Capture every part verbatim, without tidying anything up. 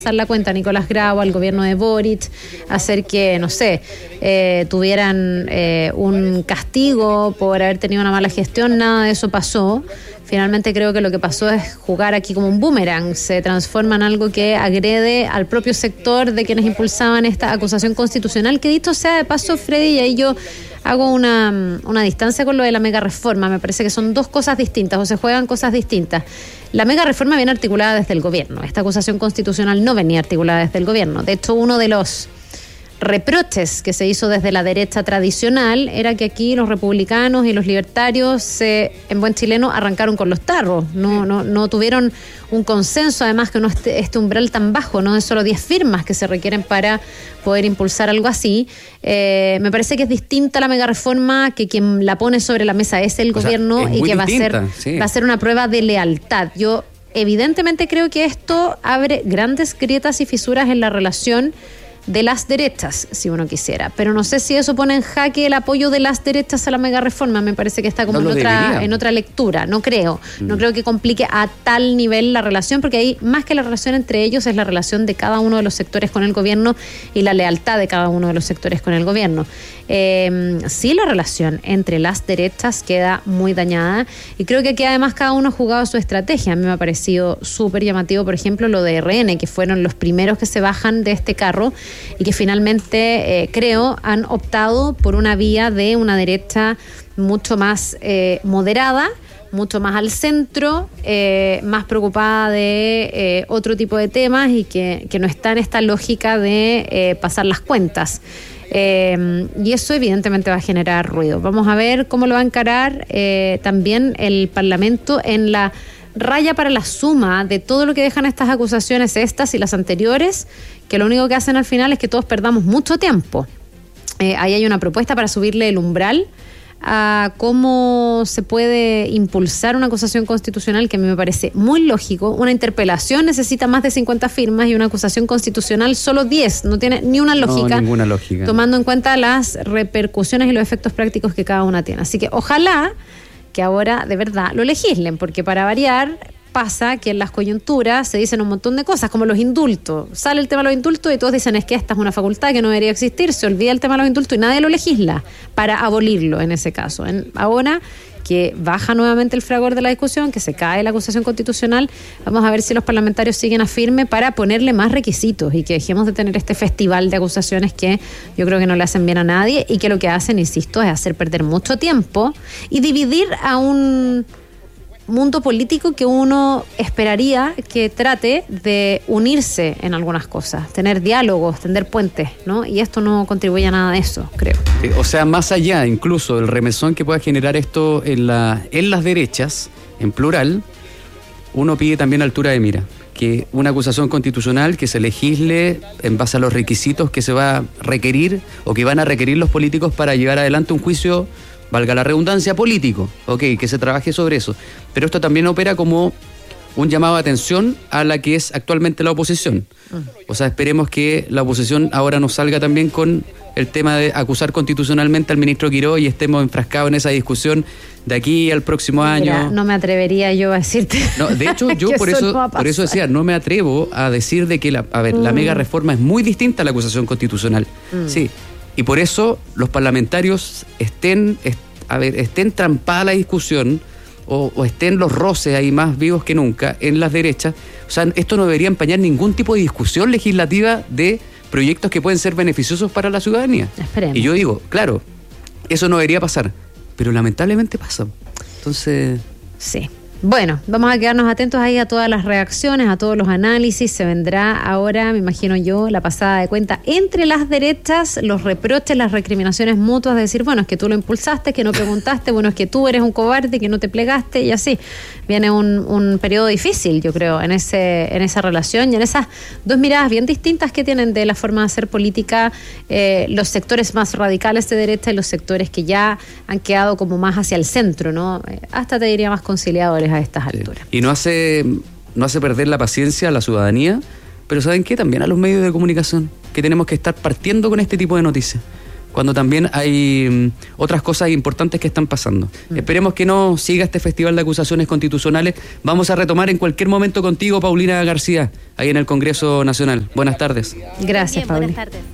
la cuenta a Nicolás Grau, al gobierno de Boric, hacer que, no sé, eh, tuvieran eh, un castigo por haber tenido una mala gestión, nada de eso pasó. Finalmente creo que lo que pasó es jugar aquí como un boomerang, se transforma en algo que agrede al propio sector de quienes impulsaban esta acusación constitucional, que dicho sea de paso, Freddy, y ahí yo hago una, una distancia con lo de la mega reforma. Me parece que son dos cosas distintas, o se juegan cosas distintas. La mega reforma viene articulada desde el gobierno. Esta acusación constitucional no venía articulada desde el gobierno. De hecho, uno de los reproches que se hizo desde la derecha tradicional era que aquí los republicanos y los libertarios, eh, en buen chileno, arrancaron con los tarros. No, no, no tuvieron un consenso, además que no este, este umbral tan bajo, no de solo diez firmas que se requieren para poder impulsar algo así. Eh, me parece que es distinta la mega reforma, que quien la pone sobre la mesa es el o gobierno sea, es y que va a, ser, sí. va a ser una prueba de lealtad. Yo evidentemente creo que esto abre grandes grietas y fisuras en la relación de las derechas, si uno quisiera, pero no sé si eso pone en jaque el apoyo de las derechas a la mega reforma. Me parece que está como no en otra en otra lectura, no creo mm. no creo que complique a tal nivel la relación, porque ahí más que la relación entre ellos es la relación de cada uno de los sectores con el gobierno y la lealtad de cada uno de los sectores con el gobierno. Eh, sí, la relación entre las derechas queda muy dañada, y creo que aquí además cada uno ha jugado su estrategia. A mí me ha parecido súper llamativo, por ejemplo, lo de R N, que fueron los primeros que se bajan de este carro y que finalmente, eh, creo, han optado por una vía de una derecha mucho más eh, moderada, mucho más al centro, eh, más preocupada de eh, otro tipo de temas, y que, que no está en esta lógica de eh, pasar las cuentas. Eh, y eso evidentemente va a generar ruido. Vamos a ver cómo lo va a encarar eh, también el Parlamento en la raya para la suma de todo lo que dejan estas acusaciones, estas y las anteriores, que lo único que hacen al final es que todos perdamos mucho tiempo. Eh, ahí hay una propuesta para subirle el umbral a cómo se puede impulsar una acusación constitucional, que a mí me parece muy lógico. Una interpelación necesita más de cincuenta firmas y una acusación constitucional solo diez. No tiene ni una lógica, no, ninguna lógica, tomando en cuenta las repercusiones y los efectos prácticos que cada una tiene. Así que ojalá que ahora de verdad lo legislen, porque para variar pasa que en las coyunturas se dicen un montón de cosas, como los indultos. Sale el tema de los indultos y todos dicen es que esta es una facultad que no debería existir, se olvida el tema de los indultos y nadie lo legisla para abolirlo en ese caso. En, ahora que baja nuevamente el fragor de la discusión, que se cae la acusación constitucional, vamos a ver si los parlamentarios siguen a firme para ponerle más requisitos y que dejemos de tener este festival de acusaciones que yo creo que no le hacen bien a nadie y que lo que hacen, insisto, es hacer perder mucho tiempo y dividir a un mundo político que uno esperaría que trate de unirse en algunas cosas, tener diálogos, tender puentes, ¿no? Y esto no contribuye a nada de eso, creo. O sea, más allá incluso del remesón que pueda generar esto en, la, en las derechas, en plural, uno pide también altura de mira, que una acusación constitucional que se legisle en base a los requisitos que se va a requerir o que van a requerir los políticos para llevar adelante un juicio, valga la redundancia, político, ok, que se trabaje sobre eso. Pero esto también opera como un llamado de atención a la que es actualmente la oposición. O sea, esperemos que la oposición ahora nos salga también con el tema de acusar constitucionalmente al ministro Quirós y estemos enfrascados en esa discusión de aquí al próximo año. Mira, no me atrevería yo a decirte. No, de hecho, yo por eso, no por eso decía, no me atrevo a decir de que la, a ver, mm. la mega reforma es muy distinta a la acusación constitucional. Mm. Sí. Y por eso los parlamentarios estén, est, a ver, estén trampada la discusión o, o estén los roces ahí más vivos que nunca en las derechas. O sea, esto no debería empañar ningún tipo de discusión legislativa de proyectos que pueden ser beneficiosos para la ciudadanía. Esperemos. Y yo digo, claro, eso no debería pasar, pero lamentablemente pasa. Entonces... Sí. Bueno, vamos a quedarnos atentos ahí a todas las reacciones, a todos los análisis. Se vendrá ahora, me imagino yo, la pasada de cuenta entre las derechas, los reproches, las recriminaciones mutuas, de decir, bueno, es que tú lo impulsaste, que no preguntaste, bueno, es que tú eres un cobarde, que no te plegaste, y así. Viene un, un periodo difícil, yo creo, en ese en esa relación y en esas dos miradas bien distintas que tienen de la forma de hacer política eh, los sectores más radicales de derecha y los sectores que ya han quedado como más hacia el centro, ¿no? Eh, hasta te diría más conciliadores a estas alturas. Sí. Y no hace, no hace perder la paciencia a la ciudadanía, pero ¿saben qué? También a los medios de comunicación, que tenemos que estar partiendo con este tipo de noticias. cuando también hay um, otras cosas importantes que están pasando. Mm. Esperemos que no siga este festival de acusaciones constitucionales. Vamos a retomar en cualquier momento contigo, Paulina García, ahí en el Congreso Nacional. Buenas tardes. Gracias, Paulina. Buenas tardes.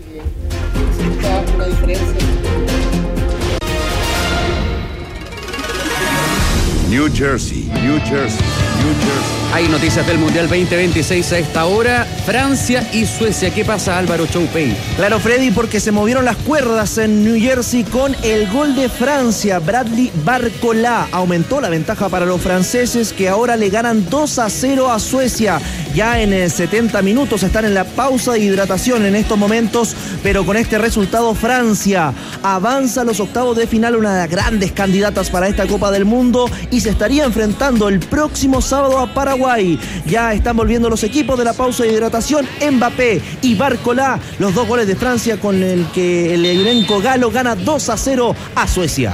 New Jersey, New Jersey, New Jersey. Hay noticias del Mundial veinte veintiséis a esta hora. Francia y Suecia. ¿Qué pasa, Álvaro Choupey? Claro, Freddy, porque se movieron las cuerdas en New Jersey con el gol de Francia. Bradley Barcola aumentó la ventaja para los franceses, que ahora le ganan dos a cero a Suecia. Ya en setenta minutos están en la pausa de hidratación en estos momentos, pero con este resultado Francia avanza a los octavos de final, una de las grandes candidatas para esta Copa del Mundo, y se estaría enfrentando el próximo sábado a Paraguay. Ya están volviendo los equipos de la pausa de hidratación. Mbappé y Barcola, los dos goles de Francia con el que el elenco galo gana dos a cero a Suecia.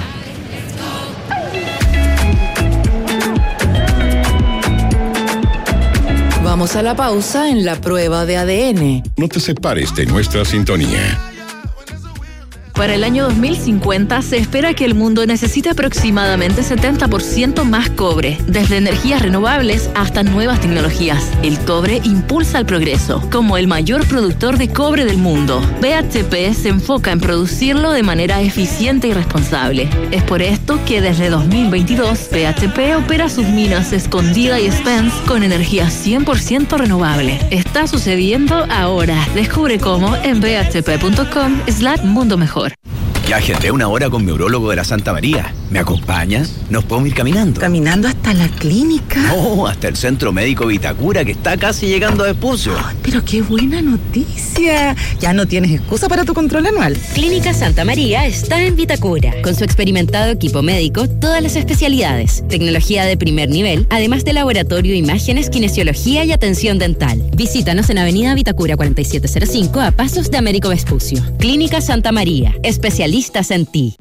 Vamos a la pausa en la prueba de A D N. No te separes de nuestra sintonía. Para el año dos mil cincuenta se espera que el mundo necesite aproximadamente setenta por ciento más cobre, desde energías renovables hasta nuevas tecnologías. El cobre impulsa el progreso, como el mayor productor de cobre del mundo. B H P se enfoca en producirlo de manera eficiente y responsable. Es por esto que desde dos mil veintidós B H P opera sus minas Escondida y Spence con energía cien por ciento renovable. Está sucediendo ahora. Descubre cómo en b h p punto com slash mundo mejor. Ya agendé una hora con mi urólogo de la Santa María. ¿Me acompañas? ¿Nos podemos ir caminando? ¿Caminando hasta la clínica? No, hasta el Centro Médico Vitacura, que está casi llegando a Vespucio. Oh, pero qué buena noticia. Ya no tienes excusa para tu control anual. Clínica Santa María está en Vitacura. Con su experimentado equipo médico, todas las especialidades, tecnología de primer nivel, además de laboratorio, imágenes, kinesiología y atención dental. Visítanos en Avenida Vitacura cuarenta y siete cero cinco, a pasos de Américo Vespucio. Clínica Santa María, especialistas en ti.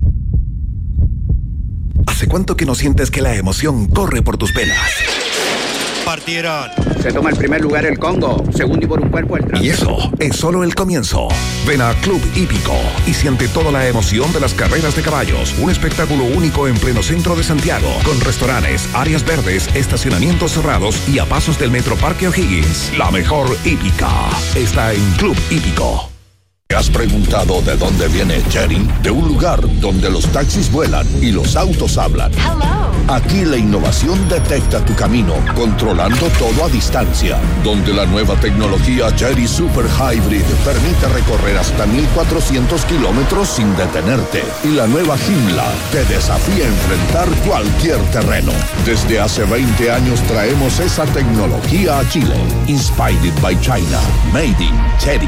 ¿Hace cuánto que no sientes que la emoción corre por tus venas? Partieron. Se toma el primer lugar el Congo, segundo y por un cuerpo el tramo. Y eso es solo el comienzo. Ven a Club Hípico y siente toda la emoción de las carreras de caballos. Un espectáculo único en pleno centro de Santiago, con restaurantes, áreas verdes, estacionamientos cerrados y a pasos del Metro Parque O'Higgins. La mejor hípica está en Club Hípico. ¿Te has preguntado de dónde viene Chery? De un lugar donde los taxis vuelan y los autos hablan. Hello. Aquí la innovación detecta tu camino, controlando todo a distancia. Donde la nueva tecnología Chery Super Hybrid permite recorrer hasta mil cuatrocientos kilómetros sin detenerte. Y la nueva Himla te desafía a enfrentar cualquier terreno. Desde hace veinte años traemos esa tecnología a Chile. Inspired by China. Made in Chery.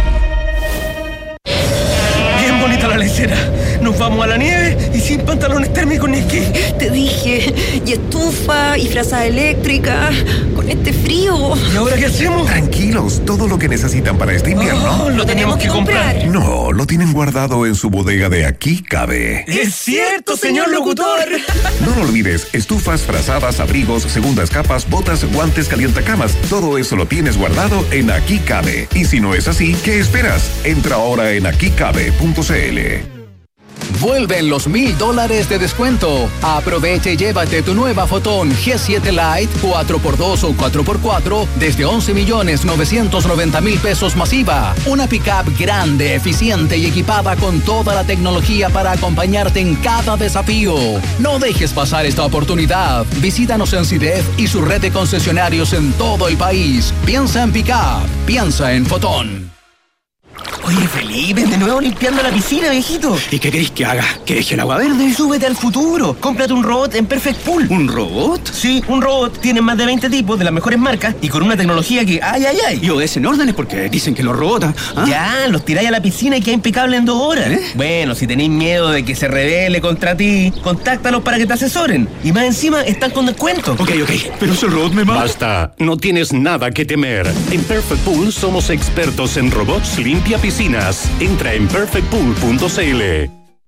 Bonita la lecera. Nos vamos a la nieve y sin pantalones térmicos ni esquí. Te dije, y estufa, y frazada eléctrica, con este frío. ¿Y ahora qué hacemos? Tranquilos, todo lo que necesitan para este invierno. Oh, lo tenemos que comprar. comprar. No, lo tienen guardado en su bodega de Aquí Cabe. ¡Es cierto, señor locutor! No lo olvides, estufas, frazadas, abrigos, segundas capas, botas, guantes, calientacamas. Todo eso lo tienes guardado en Aquí Cabe. Y si no es así, ¿qué esperas? Entra ahora en aquí cabe punto c l. Vuelven los mil dólares de descuento. Aprovecha y llévate tu nueva Fotón G siete Lite cuatro por dos o cuatro por cuatro desde once millones novecientos noventa mil pesos masiva. Una pickup grande, eficiente y equipada con toda la tecnología para acompañarte en cada desafío. No dejes pasar esta oportunidad. Visítanos en C I D E F y su red de concesionarios en todo el país. Piensa en pickup. Piensa en Fotón. Oye, Felipe, de nuevo limpiando la piscina, viejito. ¿Y qué querés que haga? ¿Que deje el agua verde? Súbete al futuro. Cómprate un robot en Perfect Pool. ¿Un robot? Sí, un robot. Tiene más de veinte tipos de las mejores marcas y con una tecnología que ¡ay, ay, ay! Y obedecen órdenes porque dicen que los robots... ¿ah? Ya, los tiráis a la piscina y queda impecable en dos horas. ¿Eh? Bueno, si tenéis miedo de que se rebele contra ti, contáctalos para que te asesoren. Y más encima, están con descuento. Ok, ok, pero si el robot me mata... Basta, no tienes nada que temer. En Perfect Pool somos expertos en robots limpia piscinas. Entra en perfect pool punto c l.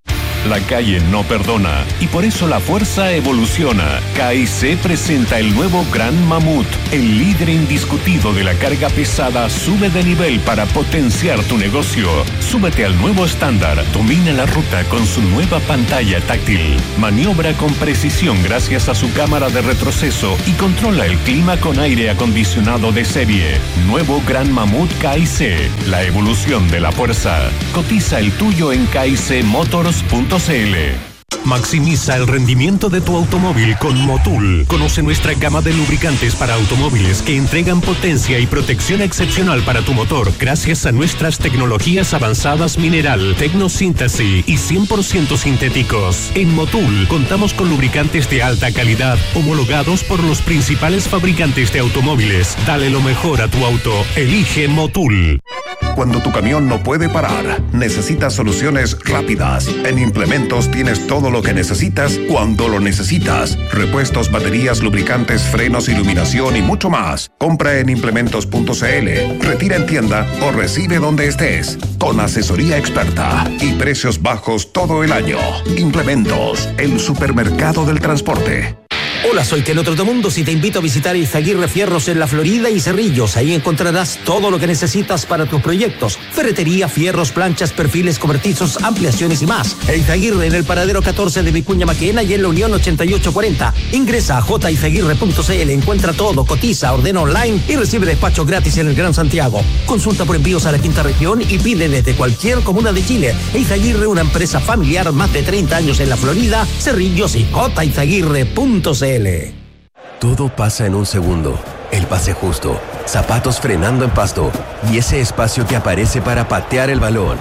La calle no perdona y por eso la fuerza evoluciona. K I C presenta el nuevo Gran Mamut. El líder indiscutido de la carga pesada sube de nivel para potenciar tu negocio. Súbete al nuevo estándar. Domina la ruta con su nueva pantalla táctil. Maniobra con precisión gracias a su cámara de retroceso y controla el clima con aire acondicionado de serie. Nuevo Gran Mamut K I C. La evolución de la fuerza. Cotiza el tuyo en k i c motors punto c l. Maximiza el rendimiento de tu automóvil con Motul. Conoce nuestra gama de lubricantes para automóviles que entregan potencia y protección excepcional para tu motor gracias a nuestras tecnologías avanzadas mineral, tecnosíntesis y cien por ciento sintéticos. En Motul contamos con lubricantes de alta calidad homologados por los principales fabricantes de automóviles. Dale lo mejor a tu auto. Elige Motul. Cuando tu camión no puede parar, necesitas soluciones rápidas. En Implementos tienes todo lo que necesitas cuando lo necesitas. Repuestos, baterías, lubricantes, frenos, iluminación y mucho más. Compra en implementos punto c l, retira en tienda o recibe donde estés. Con asesoría experta y precios bajos todo el año. Implementos, el supermercado del transporte. Hola, soy Keno Trotamundos y te invito a visitar Izaguirre Fierros en La Florida y Cerrillos. Ahí encontrarás todo lo que necesitas para tus proyectos. Ferretería, fierros, planchas, perfiles cobertizos, ampliaciones y más. Izaguirre en el paradero catorce de Vicuña Maquena y en la Unión ochenta y ocho cuarenta. Ingresa a j izaguirre punto c l, encuentra todo, cotiza, ordena online y recibe despacho gratis en el Gran Santiago. Consulta por envíos a la quinta región y pide desde cualquier comuna de Chile. Izaguirre, una empresa familiar, más de treinta años en La Florida, Cerrillos y j izaguirre punto c l. Todo pasa en un segundo. El pase justo, zapatos frenando en pasto y ese espacio que aparece para patear el balón.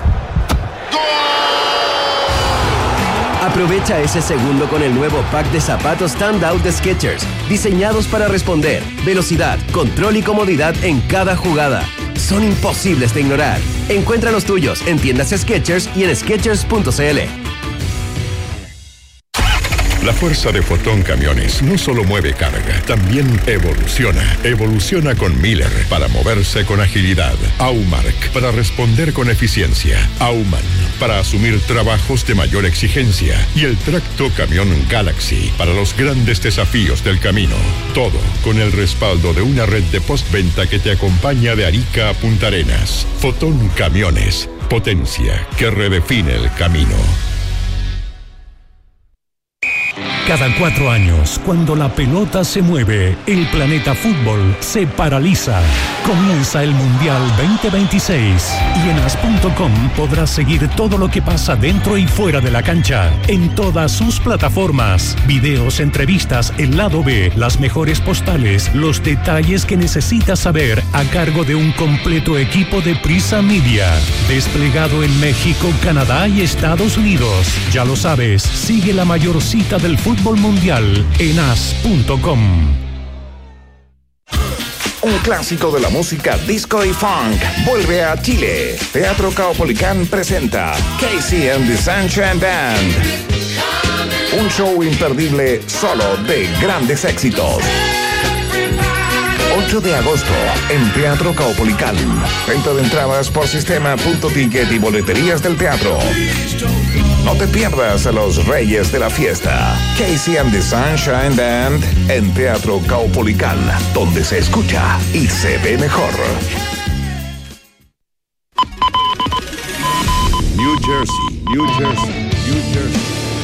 Aprovecha ese segundo con el nuevo pack de zapatos Standout de Skechers, diseñados para responder, velocidad, control y comodidad en cada jugada. Son imposibles de ignorar. Encuentra los tuyos en tiendas Skechers y en skechers punto c l. La fuerza de Fotón Camiones no solo mueve carga, también evoluciona. Evoluciona con Miller para moverse con agilidad. Aumark para responder con eficiencia. Auman para asumir trabajos de mayor exigencia. Y el tracto camión Galaxy para los grandes desafíos del camino. Todo con el respaldo de una red de postventa que te acompaña de Arica a Punta Arenas. Fotón Camiones, potencia que redefine el camino. Cada cuatro años, cuando la pelota se mueve, el planeta fútbol se paraliza. Comienza el Mundial veinte veintiséis y en as punto com podrás seguir todo lo que pasa dentro y fuera de la cancha, en todas sus plataformas. Videos, entrevistas, el lado B, las mejores postales, los detalles que necesitas saber a cargo de un completo equipo de Prisa Media. Desplegado en México, Canadá y Estados Unidos. Ya lo sabes, sigue la mayor cita del fútbol mundial en as punto com. Un clásico de la música disco y funk vuelve a Chile. Teatro Caupolicán presenta Casey and the Sunshine Band. Un show imperdible solo de grandes éxitos. ocho de agosto en Teatro Caupolicán. Venta de entradas por sistema punto ticket y boleterías del teatro. No te pierdas a los reyes de la fiesta. Casey and the Sunshine Band en Teatro Caupolicán, donde se escucha y se ve mejor. New Jersey, New Jersey, New Jersey.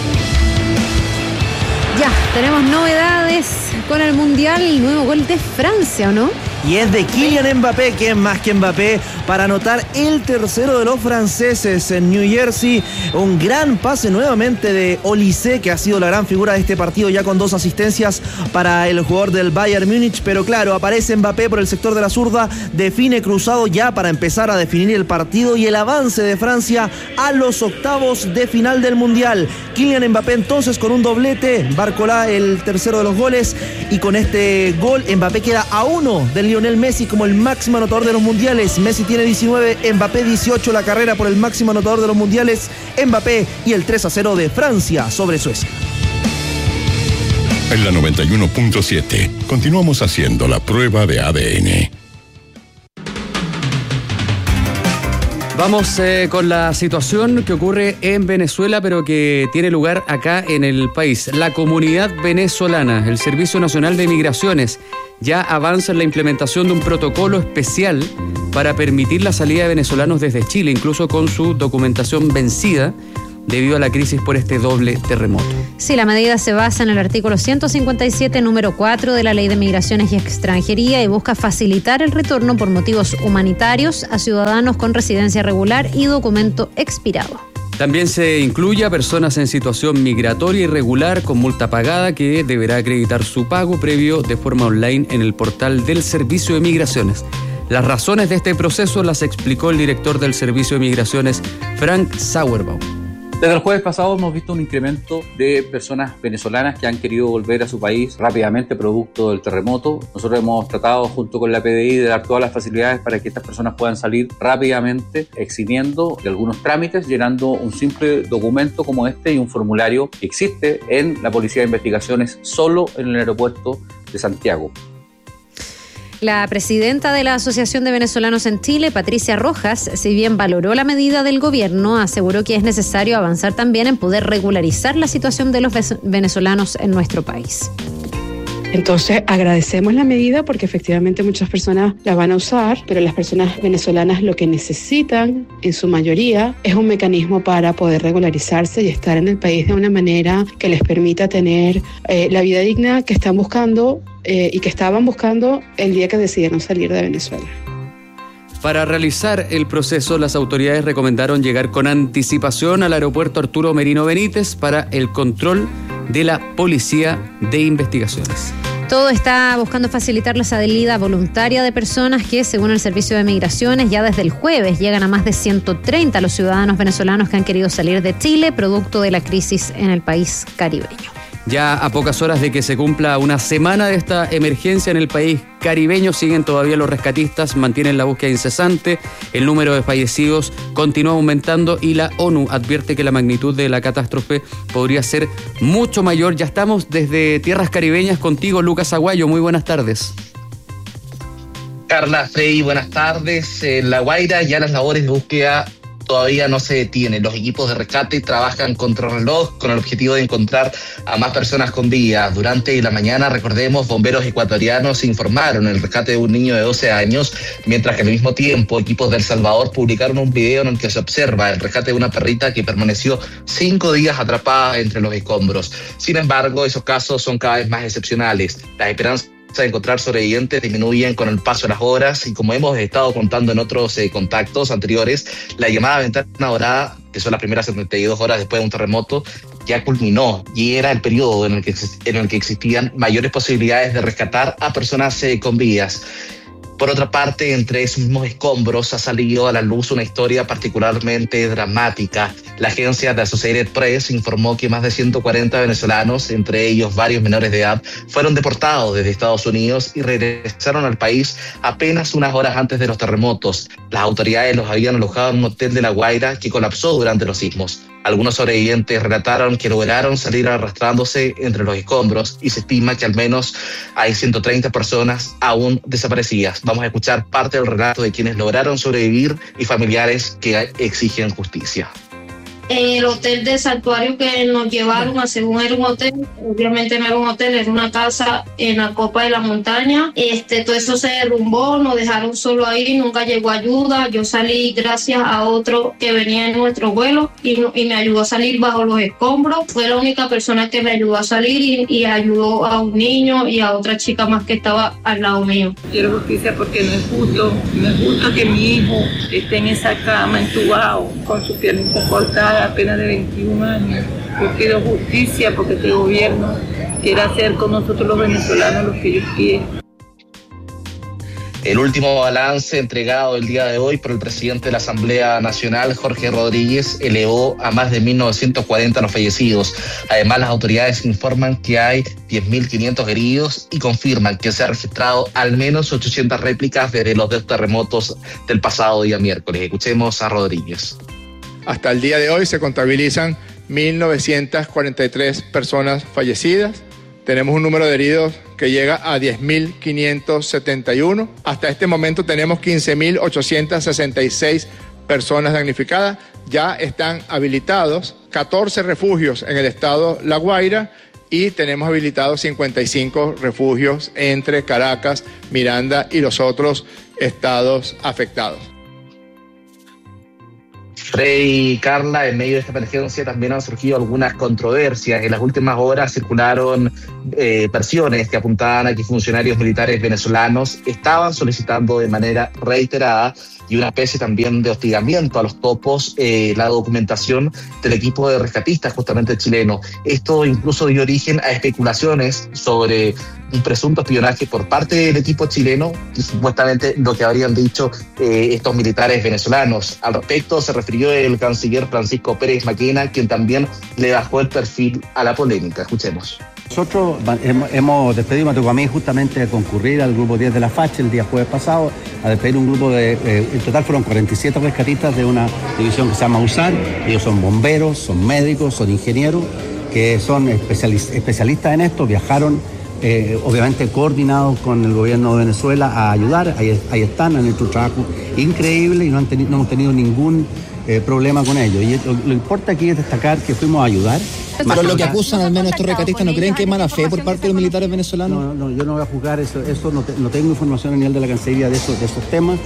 Ya, tenemos novedades con el Mundial, el nuevo gol de Francia, ¿o no? Y es de Kylian Mbappé, que es más que Mbappé, para anotar el tercero de los franceses en New Jersey. Un gran pase nuevamente de Olise, que ha sido la gran figura de este partido, ya con dos asistencias para el jugador del Bayern Múnich. Pero claro, aparece Mbappé por el sector de la zurda, define cruzado ya para empezar a definir el partido y el avance de Francia a los octavos de final del Mundial. Kylian Mbappé entonces con un doblete, Barcola el tercero de los goles, y con este gol Mbappé queda a uno del Lionel Messi como el máximo anotador de los mundiales. Messi tiene diecinueve, Mbappé dieciocho, la carrera por el máximo anotador de los mundiales. Mbappé y el tres a cero de Francia sobre Suecia. En la noventa y uno punto siete continuamos haciendo la prueba de A D N. Vamos eh, con la situación que ocurre en Venezuela, pero que tiene lugar acá en el país. La comunidad venezolana, el Servicio Nacional de Migraciones, ya avanza en la implementación de un protocolo especial para permitir la salida de venezolanos desde Chile, incluso con su documentación vencida, debido a la crisis por este doble terremoto. Sí, la medida se basa en el artículo ciento cincuenta y siete, número cuatro de la Ley de Migraciones y Extranjería y busca facilitar el retorno por motivos humanitarios a ciudadanos con residencia regular y documento expirado. También se incluye a personas en situación migratoria irregular con multa pagada que deberá acreditar su pago previo de forma online en el portal del Servicio de Migraciones. Las razones de este proceso las explicó el director del Servicio de Migraciones, Frank Sauerbaum. Desde el jueves pasado hemos visto un incremento de personas venezolanas que han querido volver a su país rápidamente producto del terremoto. Nosotros hemos tratado junto con la P D I de dar todas las facilidades para que estas personas puedan salir rápidamente, eximiendo de algunos trámites, llenando un simple documento como este y un formulario que existe en la Policía de Investigaciones solo en el aeropuerto de Santiago. La presidenta de la Asociación de Venezolanos en Chile, Patricia Rojas, si bien valoró la medida del gobierno, aseguró que es necesario avanzar también en poder regularizar la situación de los venezolanos en nuestro país. Entonces agradecemos la medida porque efectivamente muchas personas la van a usar, pero las personas venezolanas lo que necesitan en su mayoría es un mecanismo para poder regularizarse y estar en el país de una manera que les permita tener eh, la vida digna que están buscando eh, y que estaban buscando el día que decidieron salir de Venezuela. Para realizar el proceso, las autoridades recomendaron llegar con anticipación al aeropuerto Arturo Merino Benítez para el control de la Policía de Investigaciones. Todo está buscando facilitar la salida voluntaria de personas que, según el Servicio de Migraciones, ya desde el jueves llegan a más de ciento treinta los ciudadanos venezolanos que han querido salir de Chile, producto de la crisis en el país caribeño. Ya a pocas horas de que se cumpla una semana de esta emergencia en el país caribeño, siguen todavía los rescatistas, mantienen la búsqueda incesante, el número de fallecidos continúa aumentando y la ONU advierte que la magnitud de la catástrofe podría ser mucho mayor. Ya estamos desde tierras caribeñas contigo, Lucas Aguayo, muy buenas tardes. Carla Frey, buenas tardes. En La Guaira ya las labores de búsqueda todavía no se detienen. Los equipos de rescate trabajan contra reloj con el objetivo de encontrar a más personas con vida. Durante la mañana, recordemos, bomberos ecuatorianos informaron el rescate de un niño de doce años, mientras que al mismo tiempo equipos de El Salvador publicaron un video en el que se observa el rescate de una perrita que permaneció cinco días atrapada entre los escombros. Sin embargo, esos casos son cada vez más excepcionales. Las esperanzas de encontrar sobrevivientes disminuyen con el paso de las horas y, como hemos estado contando en otros eh, contactos anteriores, la llamada ventana dorada, que son las primeras setenta y dos horas después de un terremoto, ya culminó y era el periodo en el que, en el que existían mayores posibilidades de rescatar a personas eh, con vidas. Por otra parte, entre esos mismos escombros ha salido a la luz una historia particularmente dramática. La agencia de Associated Press informó que más de ciento cuarenta venezolanos, entre ellos varios menores de edad, fueron deportados desde Estados Unidos y regresaron al país apenas unas horas antes de los terremotos. Las autoridades los habían alojado en un hotel de La Guaira que colapsó durante los sismos. Algunos sobrevivientes relataron que lograron salir arrastrándose entre los escombros y se estima que al menos hay ciento treinta personas aún desaparecidas. Vamos a escuchar parte del relato de quienes lograron sobrevivir y familiares que exigen justicia. En el hotel de Santuario que nos llevaron, a según era un hotel, obviamente no era un hotel, era una casa en la copa de la montaña. Este, todo eso se derrumbó, nos dejaron solo ahí, nunca llegó ayuda. Yo salí gracias a otro que venía en nuestro vuelo y, y me ayudó a salir bajo los escombros. Fue la única persona que me ayudó a salir y, y ayudó a un niño y a otra chica más que estaba al lado mío. Quiero justicia porque no es justo, no es justo que mi hijo esté en esa cama entubado con su piernita cortada, apenas de veintiún años. Yo quiero justicia porque este gobierno quiere hacer con nosotros los venezolanos lo que ellos quieren. El último balance entregado el día de hoy por el presidente de la Asamblea Nacional, Jorge Rodríguez, elevó a más de mil novecientos cuarenta los fallecidos. Además, las autoridades informan que hay diez mil quinientos heridos y confirman que se han registrado al menos ochocientas réplicas desde los dos terremotos del pasado día miércoles. Escuchemos a Rodríguez. Hasta el día de hoy se contabilizan mil novecientas cuarenta y tres personas fallecidas. Tenemos un número de heridos que llega a diez mil quinientos setenta y uno. Hasta este momento tenemos quince mil ochocientas sesenta y seis personas damnificadas. Ya están habilitados catorce refugios en el estado La Guaira y tenemos habilitados cincuenta y cinco refugios entre Caracas, Miranda y los otros estados afectados. Frei y Carla, en medio de esta emergencia también han surgido algunas controversias. En las últimas horas circularon eh, versiones que apuntaban a que funcionarios militares venezolanos estaban solicitando de manera reiterada y una especie también de hostigamiento a los topos eh, la documentación del equipo de rescatistas justamente chileno. Esto incluso dio origen a especulaciones sobre un presunto espionaje por parte del equipo chileno y supuestamente lo que habrían dicho eh, estos militares venezolanos. Al respecto se refirió el canciller Francisco Pérez Maquena, quien también le bajó el perfil a la polémica. Escuchemos. Nosotros hemos despedido, me tocó a mí justamente a concurrir al grupo diez de la F A C H el día jueves pasado, a despedir un grupo de, eh, en total fueron cuarenta y siete rescatistas de una división que se llama U S A R. Ellos son bomberos, son médicos, son ingenieros, que son especialis- especialistas en esto, viajaron eh, obviamente coordinados con el gobierno de Venezuela a ayudar, ahí, ahí están, han hecho un trabajo increíble y no, han teni- no hemos tenido ningún eh, problema con ellos. Y lo, lo importante aquí es destacar que fuimos a ayudar. Pero lo que acusan al menos estos rescatistas, ¿no creen que hay mala fe por parte de los militares venezolanos? No, no, yo no voy a juzgar eso, eso no, te, no tengo información a nivel de la Cancillería de esos, de esos temas.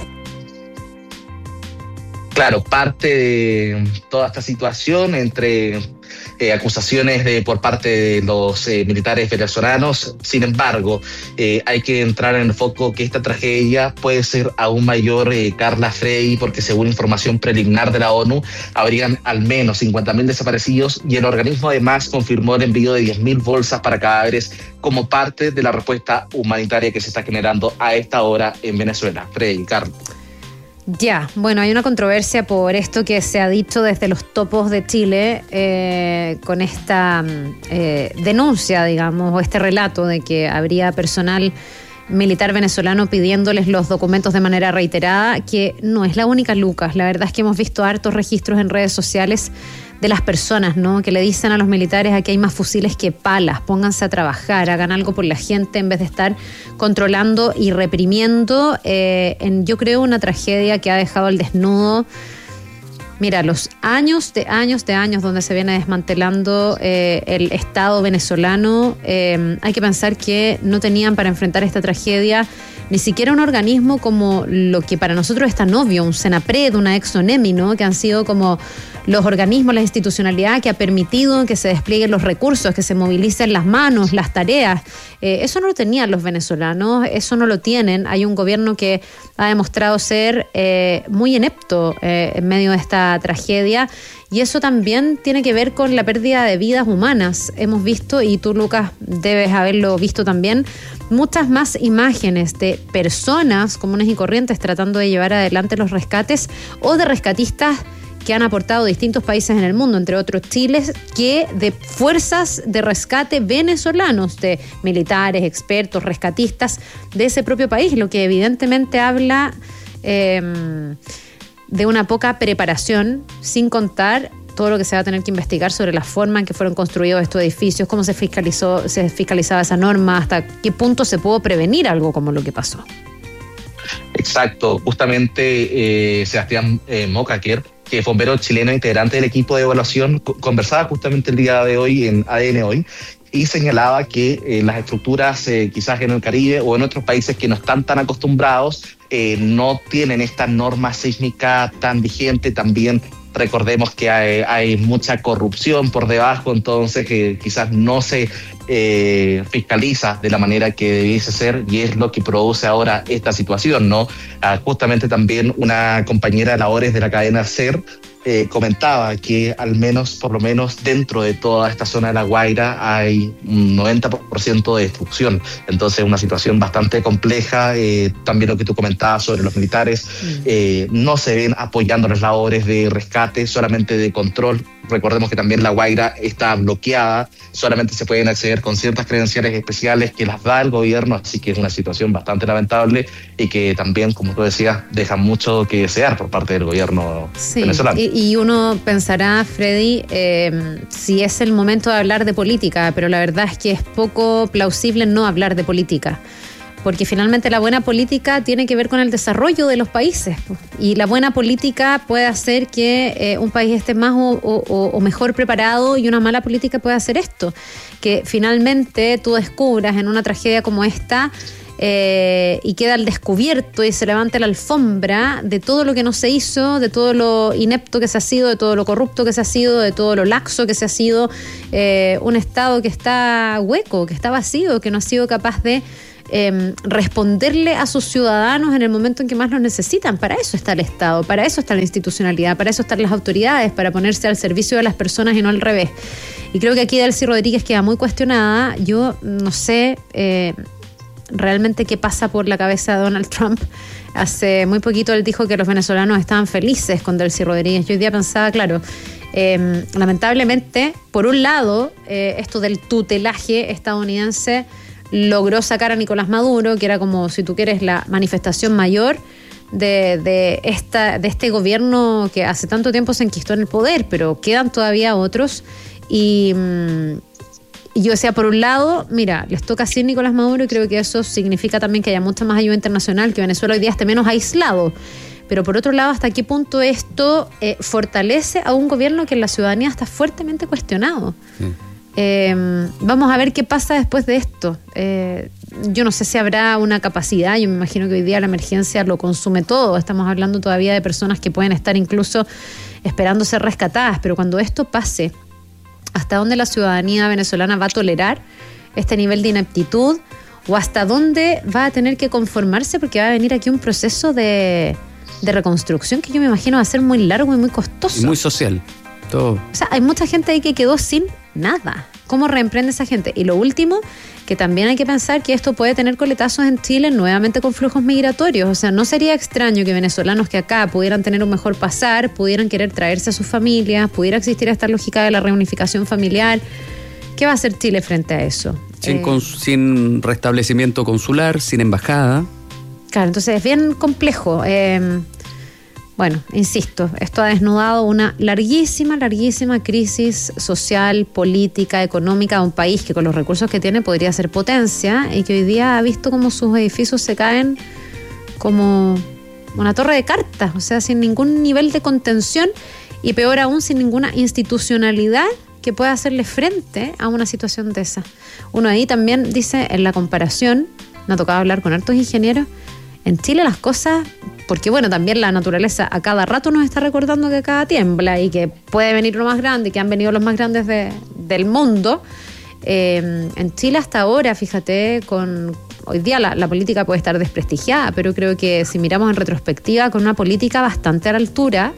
Claro, parte de toda esta situación entre eh, acusaciones de, por parte de los eh, militares venezolanos. Sin embargo, eh, hay que entrar en el foco que esta tragedia puede ser aún mayor, eh, Carla, Frei, porque según información preliminar de la ONU, habrían al menos cincuenta mil desaparecidos y el organismo además confirmó el envío de diez mil bolsas para cadáveres como parte de la respuesta humanitaria que se está generando a esta hora en Venezuela. Frei, Carla. Ya, bueno, hay una controversia por esto que se ha dicho desde los topos de Chile eh, con esta eh, denuncia, digamos, o este relato de que habría personal militar venezolano pidiéndoles los documentos de manera reiterada, que no es la única, Lucas. La verdad es que hemos visto hartos registros en redes sociales de las personas, ¿no?, que le dicen a los militares: aquí hay más fusiles que palas, pónganse a trabajar, hagan algo por la gente en vez de estar controlando y reprimiendo. Eh, en, yo creo una tragedia que ha dejado al desnudo, mira, los años de años de años donde se viene desmantelando eh, el Estado venezolano. Eh, hay que pensar que no tenían para enfrentar esta tragedia ni siquiera un organismo como lo que para nosotros es tan obvio, un Senapred, una Exonemi, ¿no?, que han sido como los organismos, la institucionalidad que ha permitido que se desplieguen los recursos, que se movilicen las manos, las tareas. Eh, eso no lo tenían los venezolanos, eso no lo tienen. Hay un gobierno que ha demostrado ser eh, muy inepto eh, en medio de esta tragedia, y eso también tiene que ver con la pérdida de vidas humanas. Hemos visto, y tú, Lucas, debes haberlo visto también, muchas más imágenes de personas comunes y corrientes tratando de llevar adelante los rescates, o de rescatistas que han aportado distintos países en el mundo, entre otros Chile, que de fuerzas de rescate venezolanos, de militares, expertos, rescatistas de ese propio país, lo que evidentemente habla eh, de una poca preparación, sin contar todo lo que se va a tener que investigar sobre la forma en que fueron construidos estos edificios, cómo se fiscalizó, se fiscalizaba esa norma, hasta qué punto se pudo prevenir algo como lo que pasó. Exacto, justamente eh, Sebastián eh, Mocaquer, que es bombero chileno integrante del equipo de evaluación, conversaba justamente el día de hoy en A D N Hoy y señalaba que eh, las estructuras eh, quizás en el Caribe o en otros países que no están tan acostumbrados eh, no tienen esta norma sísmica tan vigente. También recordemos que hay, hay mucha corrupción por debajo, entonces que quizás no se eh, fiscaliza de la manera que debiese ser, y es lo que produce ahora esta situación, ¿no? Ah, justamente también una compañera de labores de la cadena SER eh, comentaba que al menos, por lo menos dentro de toda esta zona de La Guaira hay un noventa por ciento de destrucción, entonces una situación bastante compleja. Eh, también lo que tú comentabas sobre los militares, eh, no se ven apoyando las labores de rescate, solamente de control. Recordemos que también La Guaira está bloqueada, solamente se pueden acceder con ciertas credenciales especiales que las da el gobierno, así que es una situación bastante lamentable y que también, como tú decías, deja mucho que desear por parte del gobierno sí, venezolano. Y, y uno pensará, Freddy, eh, si es el momento de hablar de política, pero la verdad es que es poco plausible no hablar de política. porque finalmente la buena política tiene que ver con el desarrollo de los países, y la buena política puede hacer que eh, un país esté más o, o, o mejor preparado, y una mala política puede hacer esto, que finalmente tú descubras en una tragedia como esta eh, y queda al descubierto y se levante la alfombra de todo lo que no se hizo, de todo lo inepto que se ha sido, de todo lo corrupto que se ha sido, de todo lo laxo que se ha sido, eh, un Estado que está hueco, que está vacío, que no ha sido capaz de Eh, responderle a sus ciudadanos en el momento en que más los necesitan. Para eso está el Estado, para eso está la institucionalidad, para eso están las autoridades, para ponerse al servicio de las personas y no al revés. Y creo que aquí Delcy Rodríguez queda muy cuestionada. Yo no sé eh, realmente qué pasa por la cabeza de Donald Trump. Hace muy poquito él dijo que los venezolanos estaban felices con Delcy Rodríguez. Yo hoy día pensaba, claro, eh, lamentablemente, por un lado, eh, esto del tutelaje estadounidense logró sacar a Nicolás Maduro, que era como, si tú quieres, la manifestación mayor de, de, esta, de este gobierno que hace tanto tiempo se enquistó en el poder, pero quedan todavía otros. Y, y yo decía, por un lado, mira, les toca así Nicolás Maduro, y creo que eso significa también que haya mucha más ayuda internacional, que Venezuela hoy día esté menos aislado. Pero por otro lado, ¿hasta qué punto esto eh, fortalece a un gobierno que en la ciudadanía está fuertemente cuestionado? Sí. Eh, vamos a ver qué pasa después de esto. Eh, yo no sé si habrá una capacidad, yo me imagino que hoy día la emergencia lo consume todo. Estamos hablando todavía de personas que pueden estar incluso esperando ser rescatadas, pero cuando esto pase, ¿hasta dónde la ciudadanía venezolana va a tolerar este nivel de ineptitud? ¿O hasta dónde va a tener que conformarse? Porque va a venir aquí un proceso de, de reconstrucción que yo me imagino va a ser muy largo y muy costoso. Y muy social. Todo. O sea, hay mucha gente ahí que quedó sin nada. ¿Cómo reemprende esa gente? Y lo último, que también hay que pensar que esto puede tener coletazos en Chile nuevamente con flujos migratorios. O sea, no sería extraño que venezolanos que acá pudieran tener un mejor pasar, pudieran querer traerse a sus familias, pudiera existir esta lógica de la reunificación familiar. ¿Qué va a hacer Chile frente a eso? Sin, eh, cons- sin restablecimiento consular, sin embajada. Claro, entonces es bien complejo. Eh, Bueno, insisto, esto ha desnudado una larguísima, larguísima crisis social, política, económica de un país que con los recursos que tiene podría ser potencia, y que hoy día ha visto como sus edificios se caen como una torre de cartas, o sea, sin ningún nivel de contención, y peor aún, sin ninguna institucionalidad que pueda hacerle frente a una situación de esa. Uno ahí también dice, en la comparación, me ha tocado hablar con hartos ingenieros, en Chile las cosas, porque bueno, también la naturaleza a cada rato nos está recordando que acá tiembla y que puede venir lo más grande, y que han venido los más grandes de, del mundo. Eh, en Chile hasta ahora, fíjate, con hoy día la, la política puede estar desprestigiada, pero creo que si miramos en retrospectiva, con una política bastante a la altura,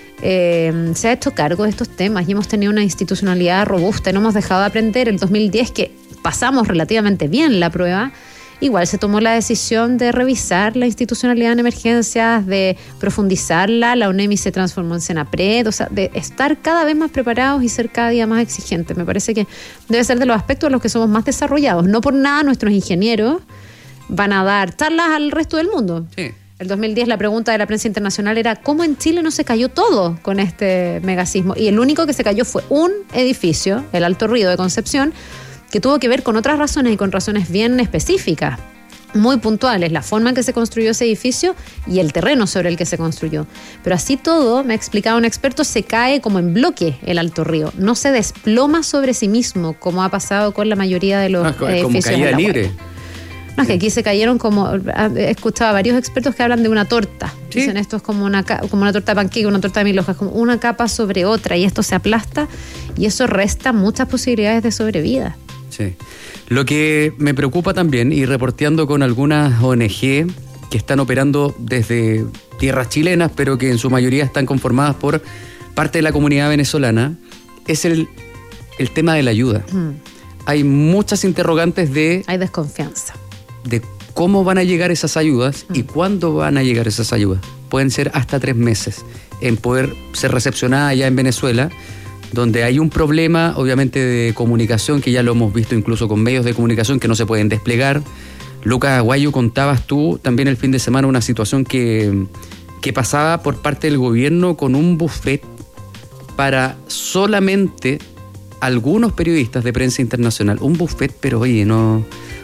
eh, se ha hecho cargo de estos temas y hemos tenido una institucionalidad robusta y no hemos dejado de aprender. El dos mil diez, que pasamos relativamente bien la prueba, igual se tomó la decisión de revisar la institucionalidad en emergencias, de profundizarla. La UNEMI se transformó en Senapred, o sea, de estar cada vez más preparados y ser cada día más exigentes. Me parece que debe ser de los aspectos en los que somos más desarrollados. No por nada nuestros ingenieros van a dar charlas al resto del mundo. Sí. El dos mil diez la pregunta de la prensa internacional era ¿cómo en Chile no se cayó todo con este megasismo? Y el único que se cayó fue un edificio, el Alto Río de Concepción, que tuvo que ver con otras razones y con razones bien específicas, muy puntuales, la forma en que se construyó ese edificio y el terreno sobre el que se construyó. Pero así todo, me ha explicado un experto, se cae como en bloque el Alto Río, no se desploma sobre sí mismo, como ha pasado con la mayoría de los ah, edificios. Como caída libre. No, es que aquí se cayeron como, he escuchado a varios expertos que hablan de una torta. ¿Sí? Dicen esto es como una, como una torta de panqueque, una torta de mil hojas, como una capa sobre otra, y esto se aplasta y eso resta muchas posibilidades de sobrevida. Sí. Lo que me preocupa también, y reporteando con algunas O N G que están operando desde tierras chilenas, pero que en su mayoría están conformadas por parte de la comunidad venezolana, es el, el tema de la ayuda. Mm. Hay muchas interrogantes de... Hay desconfianza. De cómo van a llegar esas ayudas mm. y cuándo van a llegar esas ayudas. Pueden ser hasta tres meses en poder ser recepcionadas allá en Venezuela, donde hay un problema, obviamente, de comunicación, que ya lo hemos visto incluso con medios de comunicación que no se pueden desplegar. Lucas Aguayo, contabas tú también el fin de semana una situación que, que pasaba por parte del gobierno con un buffet para solamente algunos periodistas de prensa internacional. Un buffet, pero oye, no...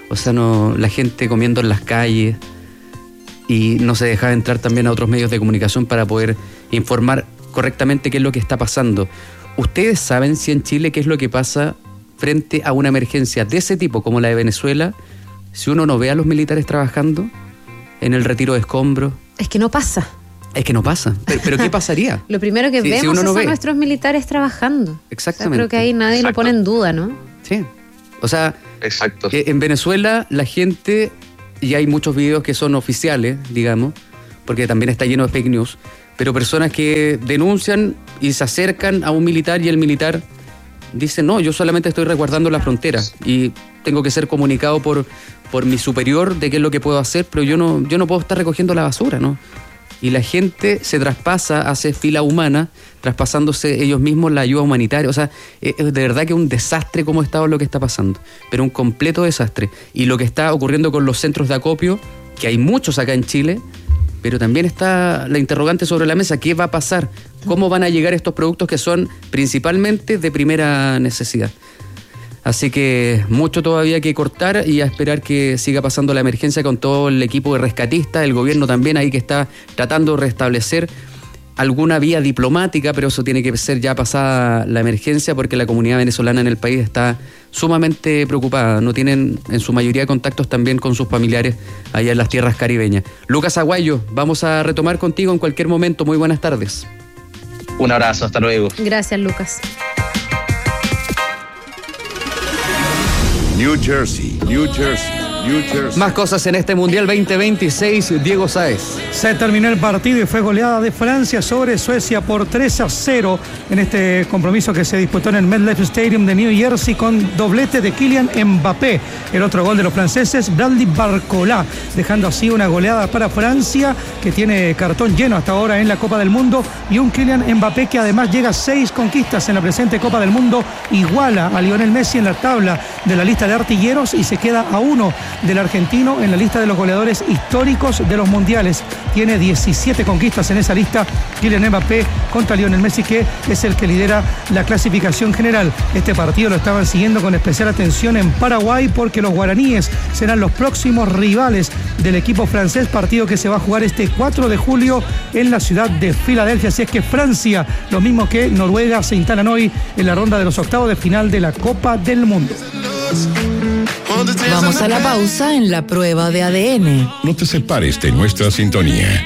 O sea, no, la gente comiendo en las calles y no se dejaba entrar también a otros medios de comunicación para poder informar correctamente qué es lo que está pasando. ¿Ustedes saben si en Chile qué es lo que pasa frente a una emergencia de ese tipo como la de Venezuela, si uno no ve a los militares trabajando en el retiro de escombros? Es que no pasa. Es que no pasa. ¿Pero, pero qué pasaría? Lo primero que si, vemos si uno no es ve. a nuestros militares trabajando. Exactamente. O sea, creo que ahí nadie Exacto. lo pone en duda, ¿no? Sí. O sea, Exacto. que en Venezuela la gente, y hay muchos videos que son oficiales, digamos, porque también está lleno de fake news, pero personas que denuncian y se acercan a un militar y el militar dice, no, yo solamente estoy resguardando la frontera y tengo que ser comunicado por, por mi superior de qué es lo que puedo hacer, pero yo no, yo no puedo estar recogiendo la basura, ¿no? Y la gente se traspasa, hace fila humana, traspasándose ellos mismos la ayuda humanitaria. O sea, es de verdad que es un desastre como ha estado lo que está pasando, pero un completo desastre. Y lo que está ocurriendo con los centros de acopio, que hay muchos acá en Chile, pero también está la interrogante sobre la mesa, ¿qué va a pasar? ¿Cómo van a llegar estos productos que son principalmente de primera necesidad? Así que mucho todavía que cortar y a esperar que siga pasando la emergencia con todo el equipo de rescatistas, el gobierno también ahí que está tratando de restablecer alguna vía diplomática, pero eso tiene que ser ya pasada la emergencia porque la comunidad venezolana en el país está sumamente preocupada. No tienen en su mayoría contactos también con sus familiares allá en las tierras caribeñas. Lucas Aguayo, vamos a retomar contigo en cualquier momento. Muy buenas tardes. Un abrazo, hasta luego. Gracias, Lucas. New Jersey, New Jersey, New Jersey. Más cosas en este Mundial veinte veintiséis, Diego Sáez. Se terminó el partido y fue goleada de Francia sobre Suecia por tres a cero en este compromiso que se disputó en el MetLife Stadium de New Jersey con doblete de Kylian Mbappé. El otro gol de los franceses, Bradley Barcola, dejando así una goleada para Francia que tiene cartón lleno hasta ahora en la Copa del Mundo y un Kylian Mbappé que además llega a seis conquistas en la presente Copa del Mundo, iguala a Lionel Messi en la tabla de la lista de artilleros y se queda a uno del argentino en la lista de los goleadores históricos de los mundiales. Tiene diecisiete conquistas en esa lista Kylian Mbappé contra Lionel Messi, que es el que lidera la clasificación general. Este partido lo estaban siguiendo con especial atención en Paraguay porque los guaraníes serán los próximos rivales del equipo francés, partido que se va a jugar este cuatro de julio en la ciudad de Filadelfia. Así es que Francia, lo mismo que Noruega, se instalan hoy en la ronda de los octavos de final de la Copa del Mundo. Vamos a la pausa en la prueba de A D N. No te separes de nuestra sintonía.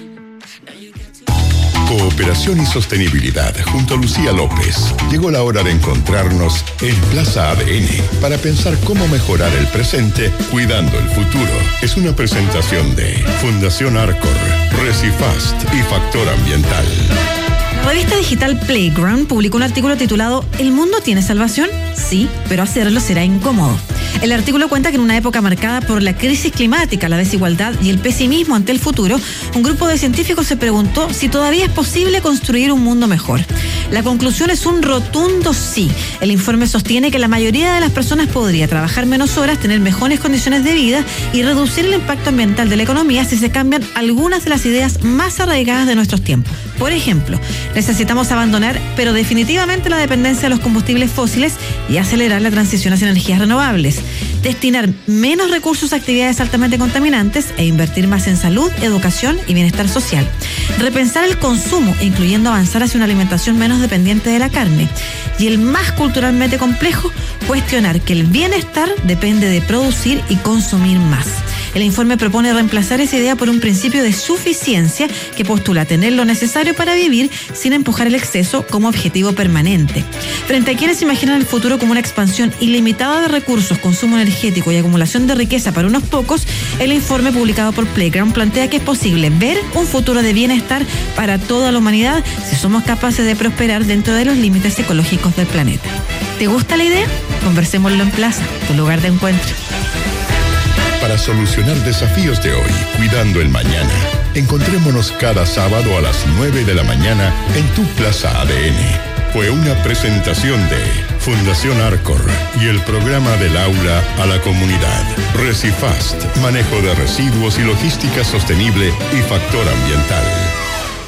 Cooperación y sostenibilidad junto a Lucía López. Llegó la hora de encontrarnos en Plaza A D N para pensar cómo mejorar el presente cuidando el futuro. Es una presentación de Fundación Arcor, Recifast y Factor Ambiental. La revista digital Playground publicó un artículo titulado ¿El mundo tiene salvación? Sí, pero hacerlo será incómodo. El artículo cuenta que en una época marcada por la crisis climática, la desigualdad y el pesimismo ante el futuro, un grupo de científicos se preguntó si todavía es posible construir un mundo mejor. La conclusión es un rotundo sí. El informe sostiene que la mayoría de las personas podría trabajar menos horas, tener mejores condiciones de vida y reducir el impacto ambiental de la economía si se cambian algunas de las ideas más arraigadas de nuestros tiempos. Por ejemplo, necesitamos abandonar, pero definitivamente, la dependencia de los combustibles fósiles y acelerar la transición hacia energías renovables. Destinar menos recursos a actividades altamente contaminantes e invertir más en salud, educación y bienestar social. Repensar el consumo, incluyendo avanzar hacia una alimentación menos dependiente de la carne. Y el más culturalmente complejo, cuestionar que el bienestar depende de producir y consumir más. El informe propone reemplazar esa idea por un principio de suficiencia que postula tener lo necesario para vivir sin empujar el exceso como objetivo permanente. Frente a quienes imaginan el futuro como una expansión ilimitada de recursos, consumo energético y acumulación de riqueza para unos pocos, el informe publicado por Playground plantea que es posible ver un futuro de bienestar para toda la humanidad si somos capaces de prosperar dentro de los límites ecológicos del planeta. ¿Te gusta la idea? Conversémoslo en Plaza, tu lugar de encuentro. Para solucionar desafíos de hoy, cuidando el mañana, encontrémonos cada sábado a las nueve de la mañana en tu Plaza A D N. Fue una presentación de Fundación Arcor y el programa del aula a la comunidad. Recifast, manejo de residuos y logística sostenible y factor ambiental.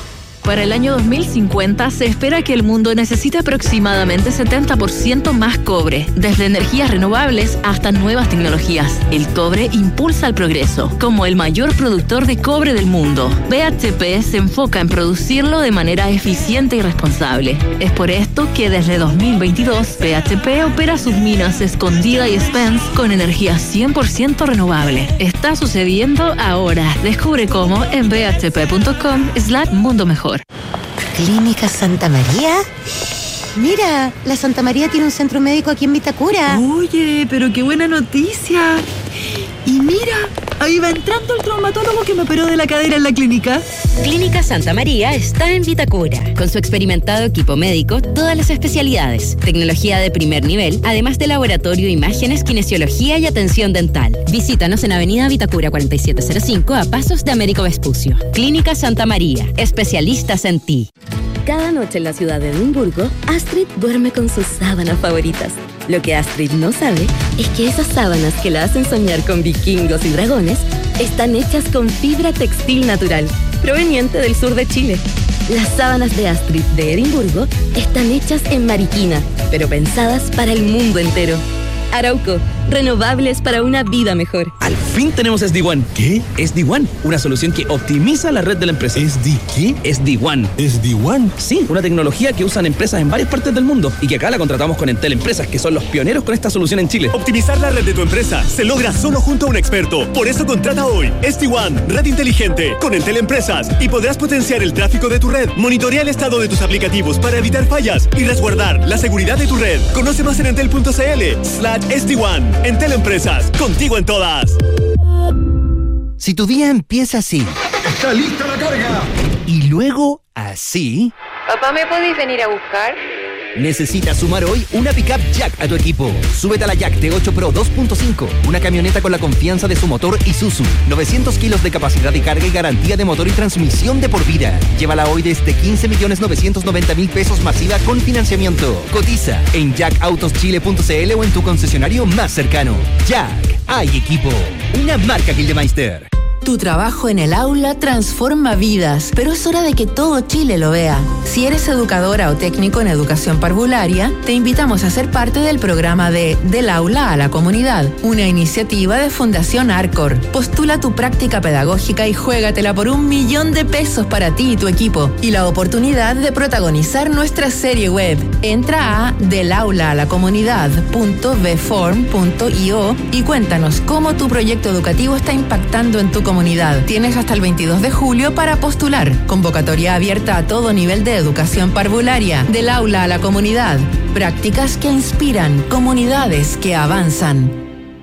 Para el año dos mil cincuenta se espera que el mundo necesite aproximadamente setenta por ciento más cobre, desde energías renovables hasta nuevas tecnologías. El cobre impulsa el progreso, como el mayor productor de cobre del mundo. B H P se enfoca en producirlo de manera eficiente y responsable. Es por esto que desde dos mil veintidós B H P opera sus minas Escondida y Spence con energía cien por ciento renovable. Está sucediendo ahora. Descubre cómo en b h p punto com slash mundo mejor. ¿Clínica Santa María? Mira, la Santa María tiene un centro médico aquí en Vitacura. Oye, pero qué buena noticia. Y mira, ahí va entrando el traumatólogo que me operó de la cadera en la clínica. Clínica Santa María está en Vitacura. Con su experimentado equipo médico, todas las especialidades, tecnología de primer nivel, además de laboratorio, imágenes, kinesiología y atención dental. Visítanos en Avenida Vitacura cuarenta y siete cero cinco a pasos de Américo Vespucio. Clínica Santa María, especialistas en ti. Cada noche en la ciudad de Edimburgo, Astrid duerme con sus sábanas favoritas. Lo que Astrid no sabe es que esas sábanas que la hacen soñar con vikingos y dragones están hechas con fibra textil natural, proveniente del sur de Chile. Las sábanas de Astrid de Edimburgo están hechas en Mariquina, pero pensadas para el mundo entero. Arauco, renovables para una vida mejor. Al fin tenemos S D One. ¿Qué? S D One, una solución que optimiza la red de la empresa. ¿S D qué? S D One. ¿S D One? Sí, una tecnología que usan empresas en varias partes del mundo y que acá la contratamos con Entel Empresas, que son los pioneros con esta solución en Chile. Optimizar la red de tu empresa se logra solo junto a un experto. Por eso contrata hoy S D One, red inteligente, con Entel Empresas, y podrás potenciar el tráfico de tu red. Monitorea el estado de tus aplicativos para evitar fallas y resguardar la seguridad de tu red. Conoce más en entel punto c l slash S D One. Entel Empresas, contigo en todas. Si tu día empieza así. ¡Está lista la carga! Y luego así. ¿Papá, me podéis venir a buscar? Necesitas sumar hoy una pickup Jack a tu equipo. Súbete a la Jack T ocho Pro dos punto cinco, una camioneta con la confianza de su motor Isuzu, novecientos kilos de capacidad de carga y garantía de motor y transmisión de por vida. Llévala hoy desde quince millones novecientos noventa mil pesos masiva con financiamiento. Cotiza en jack autos chile punto c l o en tu concesionario más cercano. Jack, hay equipo. Una marca Gildemeister. Tu trabajo en el aula transforma vidas, pero es hora de que todo Chile lo vea. Si eres educadora o técnico en educación parvularia, te invitamos a ser parte del programa de Del Aula a la Comunidad, una iniciativa de Fundación Arcor. Postula tu práctica pedagógica y juégatela por un millón de pesos para ti y tu equipo, y la oportunidad de protagonizar nuestra serie web. Entra a del aula a la comunidad punto b form punto i o y cuéntanos cómo tu proyecto educativo está impactando en tu comunidad. Comunidad. Tienes hasta el veintidós de julio para postular. Convocatoria abierta a todo nivel de educación parvularia. Del aula a la comunidad. Prácticas que inspiran. Comunidades que avanzan.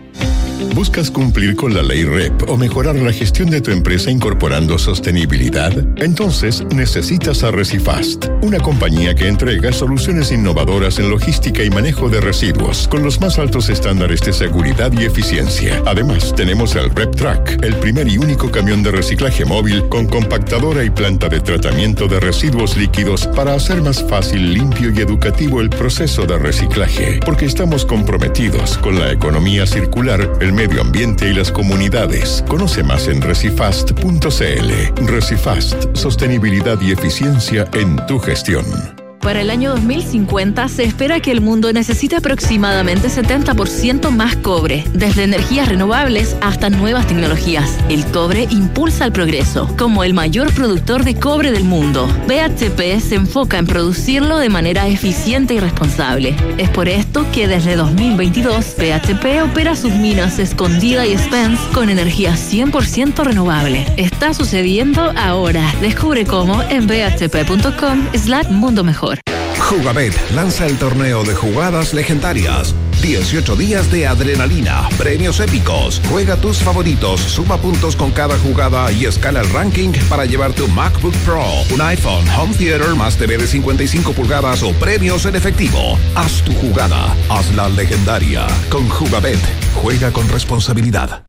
¿Buscas cumplir con la ley R E P o mejorar la gestión de tu empresa incorporando sostenibilidad? Entonces necesitas a Recifast, una compañía que entrega soluciones innovadoras en logística y manejo de residuos con los más altos estándares de seguridad y eficiencia. Además, tenemos el RepTrack, el primer y único camión de reciclaje móvil con compactadora y planta de tratamiento de residuos líquidos para hacer más fácil, limpio y educativo el proceso de reciclaje, porque estamos comprometidos con la economía circular, el medio ambiente y las comunidades. Conoce más en recifast punto c l. Recifast, sostenibilidad y eficiencia en tu gestión. Para el año dos mil cincuenta se espera que el mundo necesite aproximadamente setenta por ciento más cobre, desde energías renovables hasta nuevas tecnologías. El cobre impulsa el progreso, como el mayor productor de cobre del mundo. B H P se enfoca en producirlo de manera eficiente y responsable. Es por esto que desde dos mil veintidós B H P opera sus minas Escondida y Spence con energía cien por ciento renovable. Está sucediendo ahora. Descubre cómo en b h p punto com slash mundo mejor. Jugabet lanza el torneo de jugadas legendarias. dieciocho días de adrenalina, premios épicos. Juega tus favoritos, suma puntos con cada jugada y escala el ranking para llevar tu MacBook Pro, un iPhone, home theater más T V de cincuenta y cinco pulgadas o premios en efectivo. Haz tu jugada, hazla legendaria. Con Jugabet, juega con responsabilidad.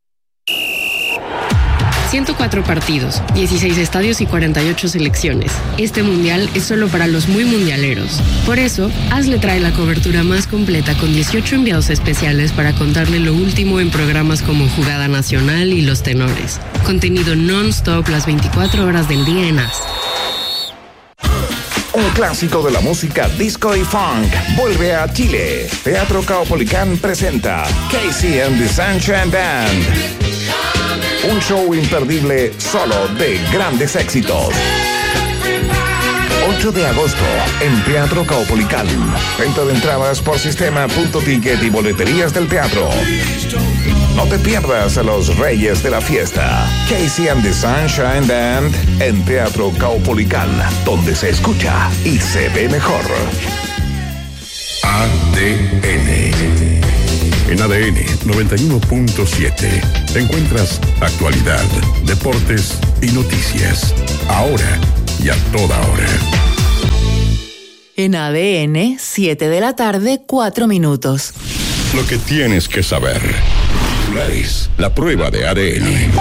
ciento cuatro partidos, dieciséis estadios y cuarenta y ocho selecciones. Este mundial es solo para los muy mundialeros. Por eso, Hazle trae la cobertura más completa con dieciocho enviados especiales para contarle lo último en programas como Jugada Nacional y Los Tenores. Contenido non-stop las veinticuatro horas del día en A S. Un clásico de la música disco y funk vuelve a Chile. Teatro Caupolicán presenta Casey and the Sunshine Band. Un show imperdible solo de grandes éxitos. ocho de agosto en Teatro Caupolicán. Venta de entradas por sistema punto ticket y boleterías del teatro. No te pierdas a los reyes de la fiesta. Casey and the Sunshine Band en Teatro Caupolicán, donde se escucha y se ve mejor. A D N. En A D N noventa y uno punto siete encuentras actualidad, deportes y noticias. Ahora y a toda hora. En A D N, siete de la tarde, cuatro minutos. Lo que tienes que saber. La prueba de A D N.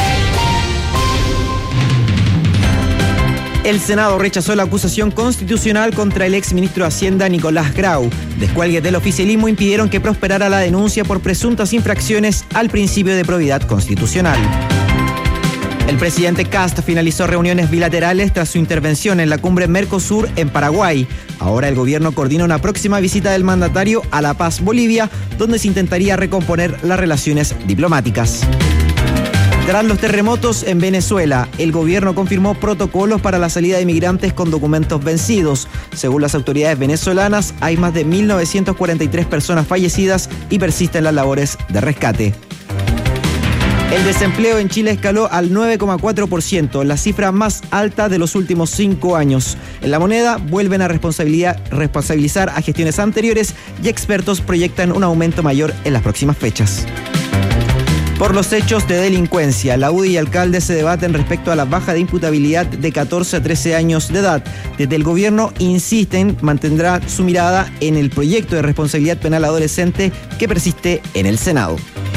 El Senado rechazó la acusación constitucional contra el exministro de Hacienda Nicolás Grau. Descuelgues del oficialismo impidieron que prosperara la denuncia por presuntas infracciones al principio de probidad constitucional. El presidente Kast finalizó reuniones bilaterales tras su intervención en la cumbre Mercosur en Paraguay. Ahora el gobierno coordina una próxima visita del mandatario a La Paz, Bolivia, donde se intentaría recomponer las relaciones diplomáticas. Tras los terremotos en Venezuela, el gobierno confirmó protocolos para la salida de migrantes con documentos vencidos. Según las autoridades venezolanas, hay más de mil novecientas cuarenta y tres personas fallecidas y persisten las labores de rescate. El desempleo en Chile escaló al nueve coma cuatro por ciento, la cifra más alta de los últimos cinco años. En La Moneda vuelven a responsabilidad, responsabilizar a gestiones anteriores y expertos proyectan un aumento mayor en las próximas fechas. Por los hechos de delincuencia, la U D I y alcaldes se debaten respecto a la baja de imputabilidad de catorce a trece años de edad. Desde el gobierno insisten, mantendrá su mirada en el proyecto de responsabilidad penal adolescente que persiste en el Senado.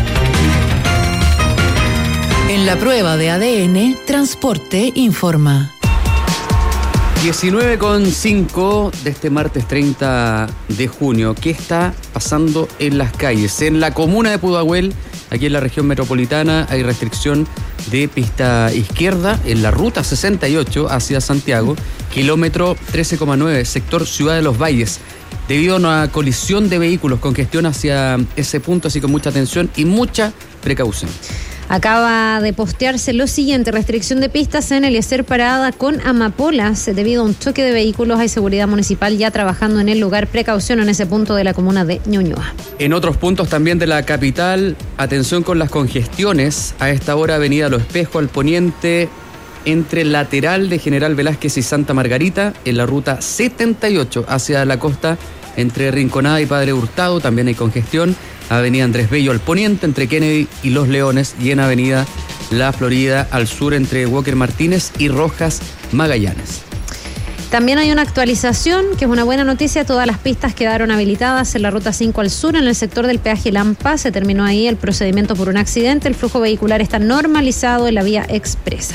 En la prueba de A D N, Transporte informa. diecinueve con cinco de este martes treinta de junio. ¿Qué está pasando en las calles? En la comuna de Pudahuel, aquí en la región metropolitana, hay restricción de pista izquierda en la ruta sesenta y ocho hacia Santiago, kilómetro trece coma nueve, sector Ciudad de los Valles, debido a una colisión de vehículos, congestión hacia ese punto, así que mucha atención y mucha precaución. Acaba de postearse lo siguiente: restricción de pistas en Eliezer Parada con Amapolas debido a un choque de vehículos. Hay seguridad municipal ya trabajando en el lugar. Precaución en ese punto de la comuna de Ñuñoa. En otros puntos también de la capital, atención con las congestiones. A esta hora, avenida Los Espejos al poniente, entre lateral de General Velázquez y Santa Margarita, en la ruta setenta y ocho hacia la costa, entre Rinconada y Padre Hurtado, también hay congestión. Avenida Andrés Bello al poniente, entre Kennedy y Los Leones, y en Avenida La Florida al sur, entre Walker Martínez y Rojas Magallanes. También hay una actualización, que es una buena noticia. Todas las pistas quedaron habilitadas en la ruta cinco al sur, en el sector del peaje Lampa. Se terminó ahí el procedimiento por un accidente. El flujo vehicular está normalizado en la vía expresa.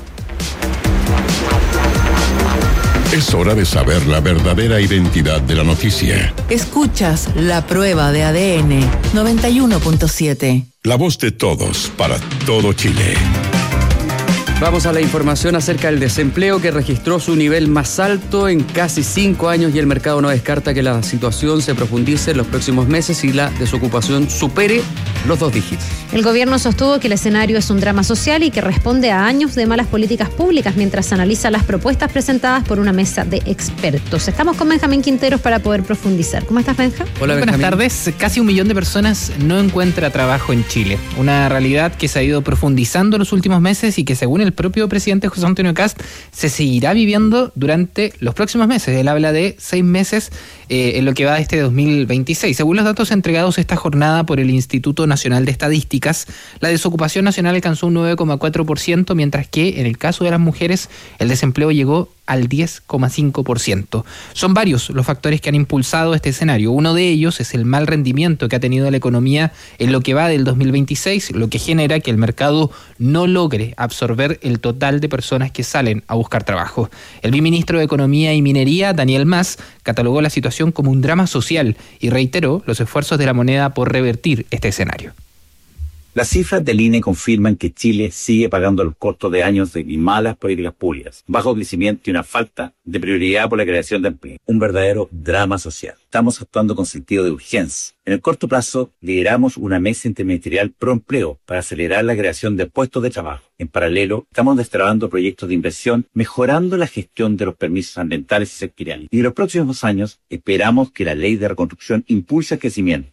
Es hora de saber la verdadera identidad de la noticia. Escuchas la prueba de A D N noventa y uno punto siete. La voz de todos para todo Chile. Vamos a la información acerca del desempleo, que registró su nivel más alto en casi cinco años y el mercado no descarta que la situación se profundice en los próximos meses y la desocupación supere los dos dígitos. El gobierno sostuvo que el escenario es un drama social y que responde a años de malas políticas públicas mientras analiza las propuestas presentadas por una mesa de expertos. Estamos con Benjamín Quinteros para poder profundizar. ¿Cómo estás, Benja? Hola, buenas tardes. Casi un millón de personas no encuentra trabajo en Chile. Una realidad que se ha ido profundizando en los últimos meses y que, según el propio presidente José Antonio Kast, se seguirá viviendo durante los próximos meses. Él habla de seis meses eh, en lo que va de este dos mil veintiséis. Según los datos entregados esta jornada por el Instituto Nacional de Estadísticas, la desocupación nacional alcanzó un nueve coma cuatro por ciento, mientras que en el caso de las mujeres el desempleo llegó al diez coma cinco por ciento. Son varios los factores que han impulsado este escenario. Uno de ellos es el mal rendimiento que ha tenido la economía en lo que va del dos mil veintiséis, lo que genera que el mercado no logre absorber el total de personas que salen a buscar trabajo. El viceministro de Economía y Minería, Daniel Mas, catalogó la situación como un drama social y reiteró los esfuerzos de La Moneda por revertir este escenario. Las cifras del I N E confirman que Chile sigue pagando los costos de años de malas políticas públicas, bajo crecimiento y una falta de prioridad por la creación de empleo. Un verdadero drama social. Estamos actuando con sentido de urgencia. En el corto plazo, lideramos una mesa interministerial pro empleo para acelerar la creación de puestos de trabajo. En paralelo, estamos destrabando proyectos de inversión, mejorando la gestión de los permisos ambientales y sectoriales. Y en los próximos años, esperamos que la ley de reconstrucción impulse el crecimiento.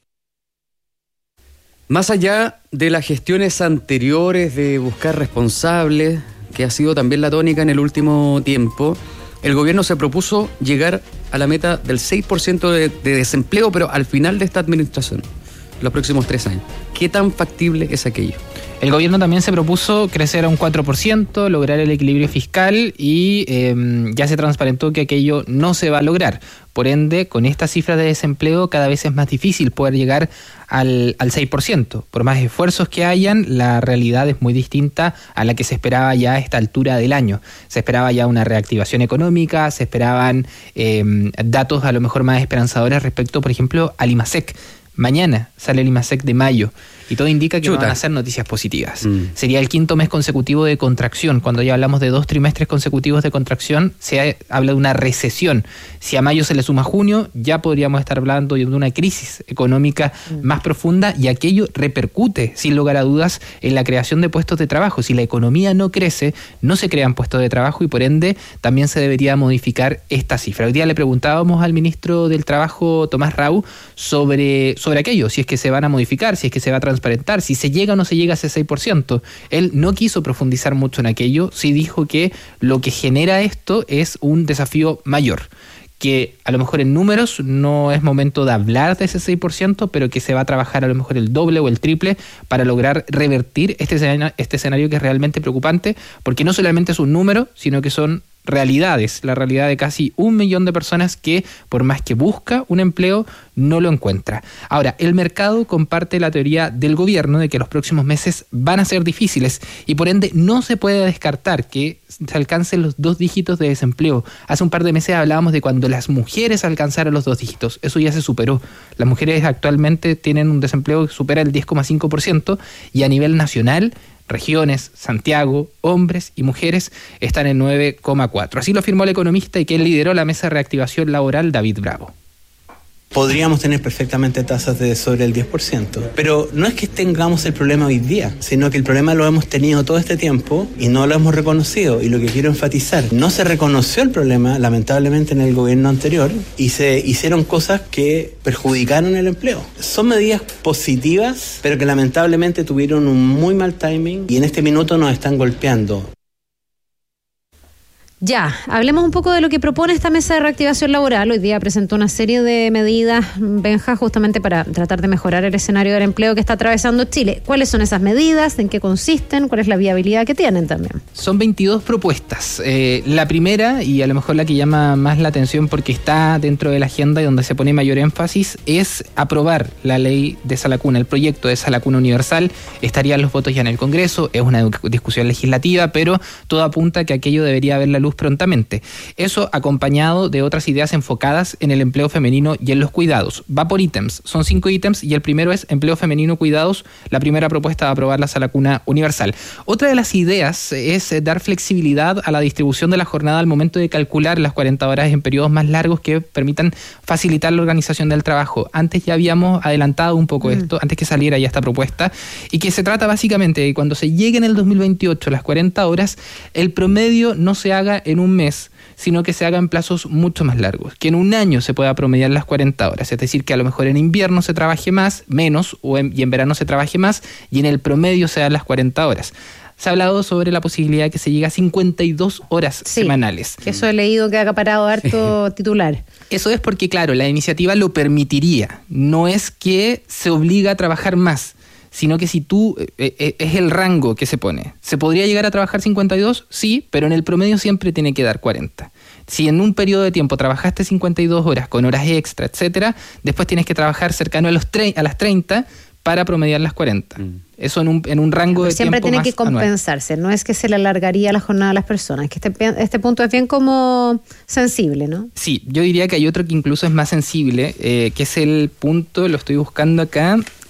Más allá de las gestiones anteriores de buscar responsables, que ha sido también la tónica en el último tiempo, el gobierno se propuso llegar a la meta del seis por ciento de, de desempleo, pero al final de esta administración, los próximos tres años. ¿Qué tan factible es aquello? El gobierno también se propuso crecer a un cuatro por ciento, lograr el equilibrio fiscal y eh, ya se transparentó que aquello no se va a lograr. Por ende, con estas cifras de desempleo cada vez es más difícil poder llegar al, al seis por ciento. Por más esfuerzos que hayan, la realidad es muy distinta a la que se esperaba ya a esta altura del año. Se esperaba ya una reactivación económica, se esperaban eh, datos a lo mejor más esperanzadores respecto, por ejemplo, al IMASEC. Mañana sale el IMASEC de mayo y todo indica que Chuta. van a ser noticias positivas. Mm. Sería el quinto mes consecutivo de contracción. Cuando ya hablamos de dos trimestres consecutivos de contracción, se ha, habla de una recesión. Si a mayo se le suma junio, ya podríamos estar hablando de una crisis económica mm. más profunda, y aquello repercute, sin lugar a dudas, en la creación de puestos de trabajo. Si la economía no crece, no se crean puestos de trabajo y por ende también se debería modificar esta cifra. Hoy día le preguntábamos al ministro del Trabajo, Tomás Rau, sobre, sobre aquello, si es que se van a modificar, si es que se va a transparentar, si se llega o no se llega a ese seis por ciento. Él no quiso profundizar mucho en aquello, sí dijo que lo que genera esto es un desafío mayor, que a lo mejor en números no es momento de hablar de ese seis por ciento, pero que se va a trabajar a lo mejor el doble o el triple para lograr revertir este escenario, este escenario que es realmente preocupante, porque no solamente es un número, sino que son realidades, la realidad de casi un millón de personas que, por más que busca un empleo, no lo encuentra. Ahora, el mercado comparte la teoría del gobierno de que los próximos meses van a ser difíciles y por ende no se puede descartar que se alcancen los dos dígitos de desempleo. Hace un par de meses hablábamos de cuando las mujeres alcanzaran los dos dígitos. Eso ya se superó. Las mujeres actualmente tienen un desempleo que supera el diez coma cinco por ciento y a nivel nacional, regiones, Santiago, hombres y mujeres están en nueve coma cuatro. Así lo afirmó el economista y quien lideró la mesa de reactivación laboral, David Bravo. Podríamos tener perfectamente tasas de sobre el diez por ciento, pero no es que tengamos el problema hoy día, sino que el problema lo hemos tenido todo este tiempo y no lo hemos reconocido. Y lo que quiero enfatizar, no se reconoció el problema lamentablemente en el gobierno anterior y se hicieron cosas que perjudicaron el empleo. Son medidas positivas, pero que lamentablemente tuvieron un muy mal timing y en este minuto nos están golpeando. Ya, hablemos un poco de lo que propone esta mesa de reactivación laboral. Hoy día presentó una serie de medidas, Benja, justamente para tratar de mejorar el escenario del empleo que está atravesando Chile. ¿Cuáles son esas medidas? ¿En qué consisten? ¿Cuál es la viabilidad que tienen también? Son veintidós propuestas. Eh, la primera, y a lo mejor la que llama más la atención porque está dentro de la agenda y donde se pone mayor énfasis, es aprobar la ley de sala cuna, el proyecto de sala cuna universal. Estarían los votos ya en el Congreso, es una discusión legislativa, pero todo apunta a que aquello debería ver la luz prontamente. Eso acompañado de otras ideas enfocadas en el empleo femenino y en los cuidados. Va por ítems, son cinco ítems y el primero es empleo femenino, cuidados, la primera propuesta de aprobar la sala cuna universal. Otra de las ideas es dar flexibilidad a la distribución de la jornada al momento de calcular las cuarenta horas en periodos más largos que permitan facilitar la organización del trabajo. Antes ya habíamos adelantado un poco mm. esto, antes que saliera ya esta propuesta, y que se trata básicamente de que cuando se llegue en el dos mil veintiocho las cuarenta horas, el promedio no se haga en un mes, sino que se haga en plazos mucho más largos, que en un año se pueda promediar las cuarenta horas, es decir, que a lo mejor en invierno se trabaje más, menos, o en, y en verano se trabaje más, y en el promedio se dan las cuarenta horas. Se ha hablado sobre la posibilidad de que se llegue a cincuenta y dos horas sí, semanales. Eso he leído que ha acaparado harto titular. Eso es porque, claro, la iniciativa lo permitiría, no es que se obliga a trabajar más, sino que si tú, eh, es el rango que se pone. ¿Se podría llegar a trabajar cincuenta y dos? Sí, pero en el promedio siempre tiene que dar cuarenta. Si en un periodo de tiempo trabajaste cincuenta y dos horas con horas extra, etcétera, después tienes que trabajar cercano a, los tre- a las treinta para promediar las cuarenta. Mm. Eso en un, en un rango pero de tiempo más siempre tiene que compensarse, anual. No es que se le alargaría la jornada a las personas, que este, este punto es bien como sensible, ¿no? Sí, yo diría que hay otro que incluso es más sensible, eh, que es el punto, lo estoy buscando acá,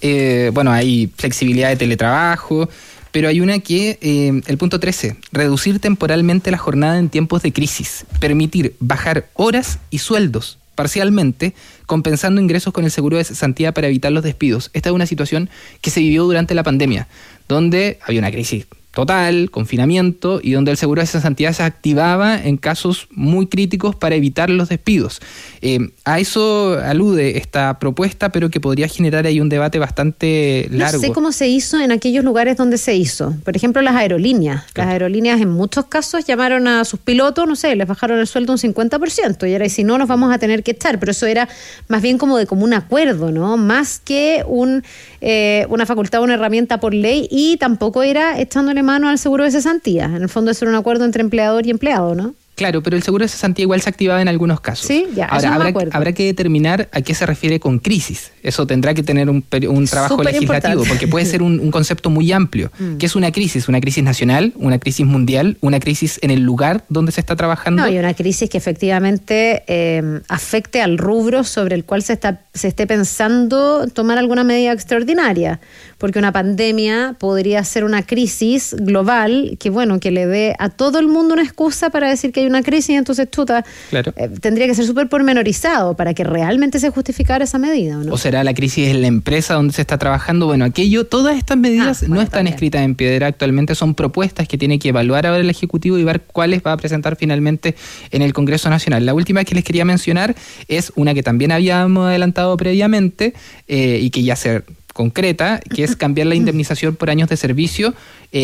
Eh, bueno, hay flexibilidad de teletrabajo, pero hay una que, eh, el punto trece, reducir temporalmente la jornada en tiempos de crisis, permitir bajar horas y sueldos parcialmente, compensando ingresos con el seguro de cesantía para evitar los despidos. Esta es una situación que se vivió durante la pandemia, donde había una crisis total, confinamiento, y donde el seguro de cesantía se activaba en casos muy críticos para evitar los despidos. Eh, a eso alude esta propuesta, pero que podría generar ahí un debate bastante largo. No sé cómo se hizo en aquellos lugares donde se hizo. Por ejemplo, las aerolíneas. Claro. Las aerolíneas en muchos casos llamaron a sus pilotos, no sé, les bajaron el sueldo un cincuenta por ciento, y era, y si no, nos vamos a tener que echar. Pero eso era más bien como de común acuerdo, ¿no? Más que un, eh, una facultad o una herramienta por ley, y tampoco era echándole mano al seguro de cesantía. En el fondo es un acuerdo entre empleador y empleado, ¿no? Claro, pero el seguro de cesantía igual se activaba en algunos casos. Sí, ya, Ahora, eso no me habrá, acuerdo. habrá que determinar a qué se refiere con crisis. Eso tendrá que tener un, un trabajo Súper legislativo, importante. porque puede ser un, un concepto muy amplio. Mm. ¿Qué es una crisis? ¿Una crisis nacional? ¿Una crisis mundial? ¿Una crisis en el lugar donde se está trabajando? No, y una crisis que efectivamente eh, afecte al rubro sobre el cual se está se esté pensando tomar alguna medida extraordinaria, porque una pandemia podría ser una crisis global que, bueno, que le dé a todo el mundo una excusa para decir que hay una crisis, y entonces chuta, Claro. eh, tendría que ser súper pormenorizado para que realmente se justificara esa medida, ¿o no? ¿O será la crisis en la empresa donde se está trabajando? Bueno, aquello, todas estas medidas Ah, bueno, no están también. escritas en piedra actualmente, son propuestas que tiene que evaluar ahora el Ejecutivo y ver cuáles va a presentar finalmente en el Congreso Nacional. La última que les quería mencionar es una que también habíamos adelantado previamente eh, y que ya se concreta, que es cambiar la indemnización por años de servicio.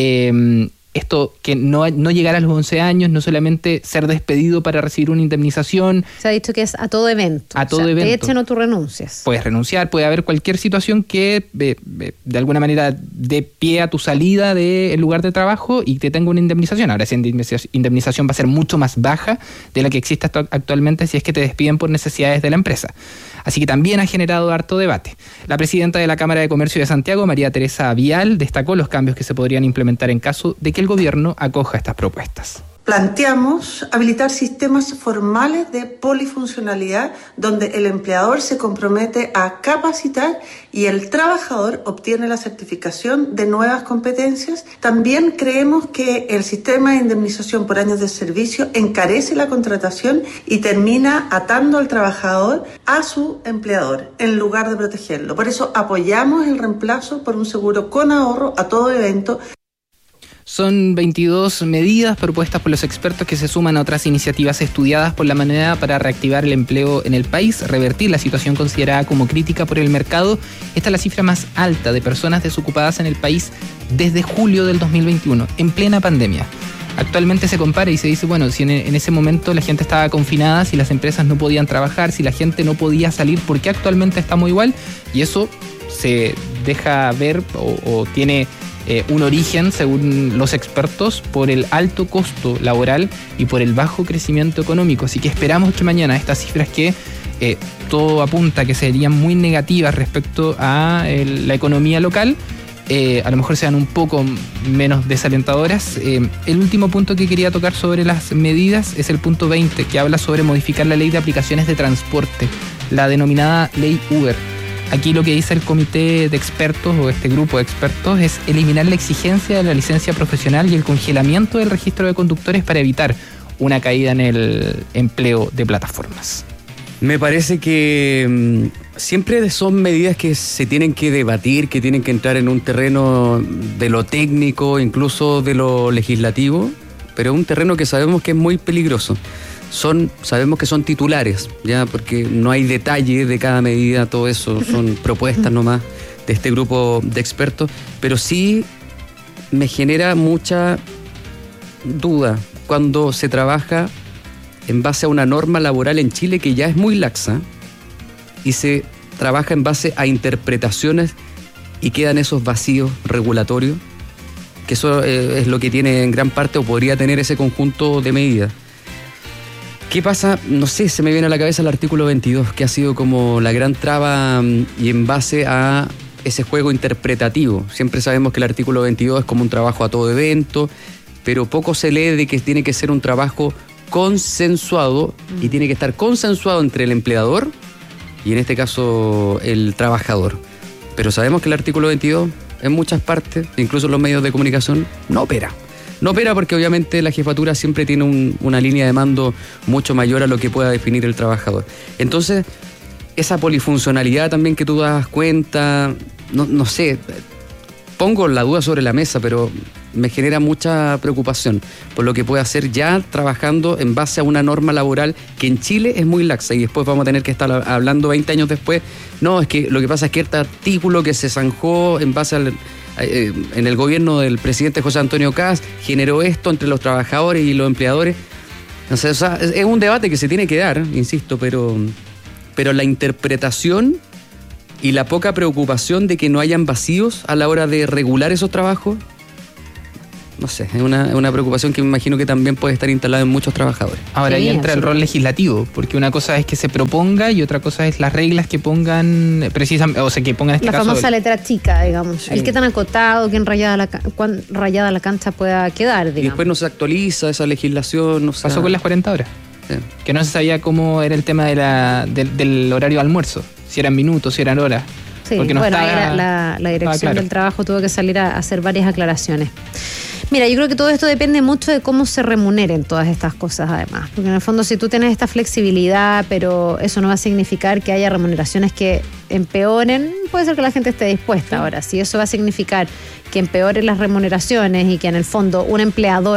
Eh, esto, que no, no llegar a los once años, no solamente ser despedido para recibir una indemnización. Se ha dicho que es a todo evento. A todo o sea, evento. te echen o tú renuncias. Puedes renunciar, puede haber cualquier situación que eh, eh, de alguna manera dé pie a tu salida del lugar de trabajo y te tenga una indemnización. Ahora esa indemnización, indemnización va a ser mucho más baja de la que existe actu- actualmente si es que te despiden por necesidades de la empresa. Así que también ha generado harto debate. La presidenta de la Cámara de Comercio de Santiago, María Teresa Vial, destacó los cambios que se podrían implementar en caso de que el gobierno acoja estas propuestas. Planteamos habilitar sistemas formales de polifuncionalidad donde el empleador se compromete a capacitar y el trabajador obtiene la certificación de nuevas competencias. También creemos que el sistema de indemnización por años de servicio encarece la contratación y termina atando al trabajador a su empleador en lugar de protegerlo. Por eso apoyamos el reemplazo por un seguro con ahorro a todo evento. Son veintidós medidas propuestas por los expertos que se suman a otras iniciativas estudiadas por la manera para reactivar el empleo en el país, revertir la situación considerada como crítica por el mercado. Esta es la cifra más alta de personas desocupadas en el país desde julio del dos mil veintiuno, en plena pandemia. Actualmente se compara y se dice, bueno, si en, en ese momento la gente estaba confinada, si las empresas no podían trabajar, si la gente no podía salir, ¿por qué actualmente estamos igual? Y eso se deja ver o, o tiene... Eh, un origen, según los expertos, por el alto costo laboral y por el bajo crecimiento económico. Así que esperamos que mañana estas cifras que eh, todo apunta que serían muy negativas respecto a el, la economía local, eh, a lo mejor sean un poco menos desalentadoras. Eh, el último punto que quería tocar sobre las medidas es el punto veinte, que habla sobre modificar la ley de aplicaciones de transporte, la denominada ley Uber. Aquí lo que dice el comité de expertos o este grupo de expertos es eliminar la exigencia de la licencia profesional y el congelamiento del registro de conductores para evitar una caída en el empleo de plataformas. Me parece que mmm, siempre son medidas que se tienen que debatir, que tienen que entrar en un terreno de lo técnico, incluso de lo legislativo, pero un terreno que sabemos que es muy peligroso. Son, sabemos que son titulares, ya, porque no hay detalle de cada medida, todo eso son propuestas nomás de este grupo de expertos, pero sí me genera mucha duda cuando se trabaja en base a una norma laboral en Chile que ya es muy laxa y se trabaja en base a interpretaciones y quedan esos vacíos regulatorios, que eso eh, es lo que tiene en gran parte o podría tener ese conjunto de medidas. ¿Qué pasa? No sé, se me viene a la cabeza el artículo veintidós, que ha sido como la gran traba y en base a ese juego interpretativo. Siempre sabemos que el artículo veintidós es como un trabajo a todo evento, pero poco se lee de que tiene que ser un trabajo consensuado y tiene que estar consensuado entre el empleador y en este caso el trabajador. Pero sabemos que el artículo veintidós en muchas partes, incluso en los medios de comunicación, no opera. No opera porque obviamente la jefatura siempre tiene un, una línea de mando mucho mayor a lo que pueda definir el trabajador. Entonces, esa polifuncionalidad también que tú das cuenta, no, no sé, pongo la duda sobre la mesa, pero me genera mucha preocupación por lo que puede hacer ya trabajando en base a una norma laboral que en Chile es muy laxa y después vamos a tener que estar hablando veinte años después. No, es que lo que pasa es que este artículo que se zanjó en base al... Eh, en el gobierno del presidente José Antonio Kast generó esto entre los trabajadores y los empleadores. O sea, o sea, es un debate que se tiene que dar, insisto, pero, pero la interpretación y la poca preocupación de que no hayan vacíos a la hora de regular esos trabajos, no sé, es una, una preocupación que me imagino que también puede estar instalada en muchos trabajadores. Ahora ahí sí, entra el rol legislativo, porque una cosa es que se proponga y otra cosa es las reglas que pongan precisamente, o sea, que pongan este la caso. La famosa el... letra chica, digamos. Sí. El que tan acotado, que rayada la, cuán rayada la cancha pueda quedar, digamos. Y después no se actualiza esa legislación. No Pasó sea... con las cuarenta horas. Sí. Que no se sabía cómo era el tema de la, del, del horario de almuerzo, si eran minutos, si eran horas. Sí, porque no bueno, estaba, la, la, la dirección claro. del trabajo tuvo que salir a, a hacer varias aclaraciones. Mira, yo creo que todo esto depende mucho de cómo se remuneren todas estas cosas, además. Porque en el fondo, si tú tienes esta flexibilidad, pero eso no va a significar que haya remuneraciones que empeoren, puede ser que la gente esté dispuesta. Ahora, si eso va a significar que empeoren las remuneraciones y que en el fondo un empleador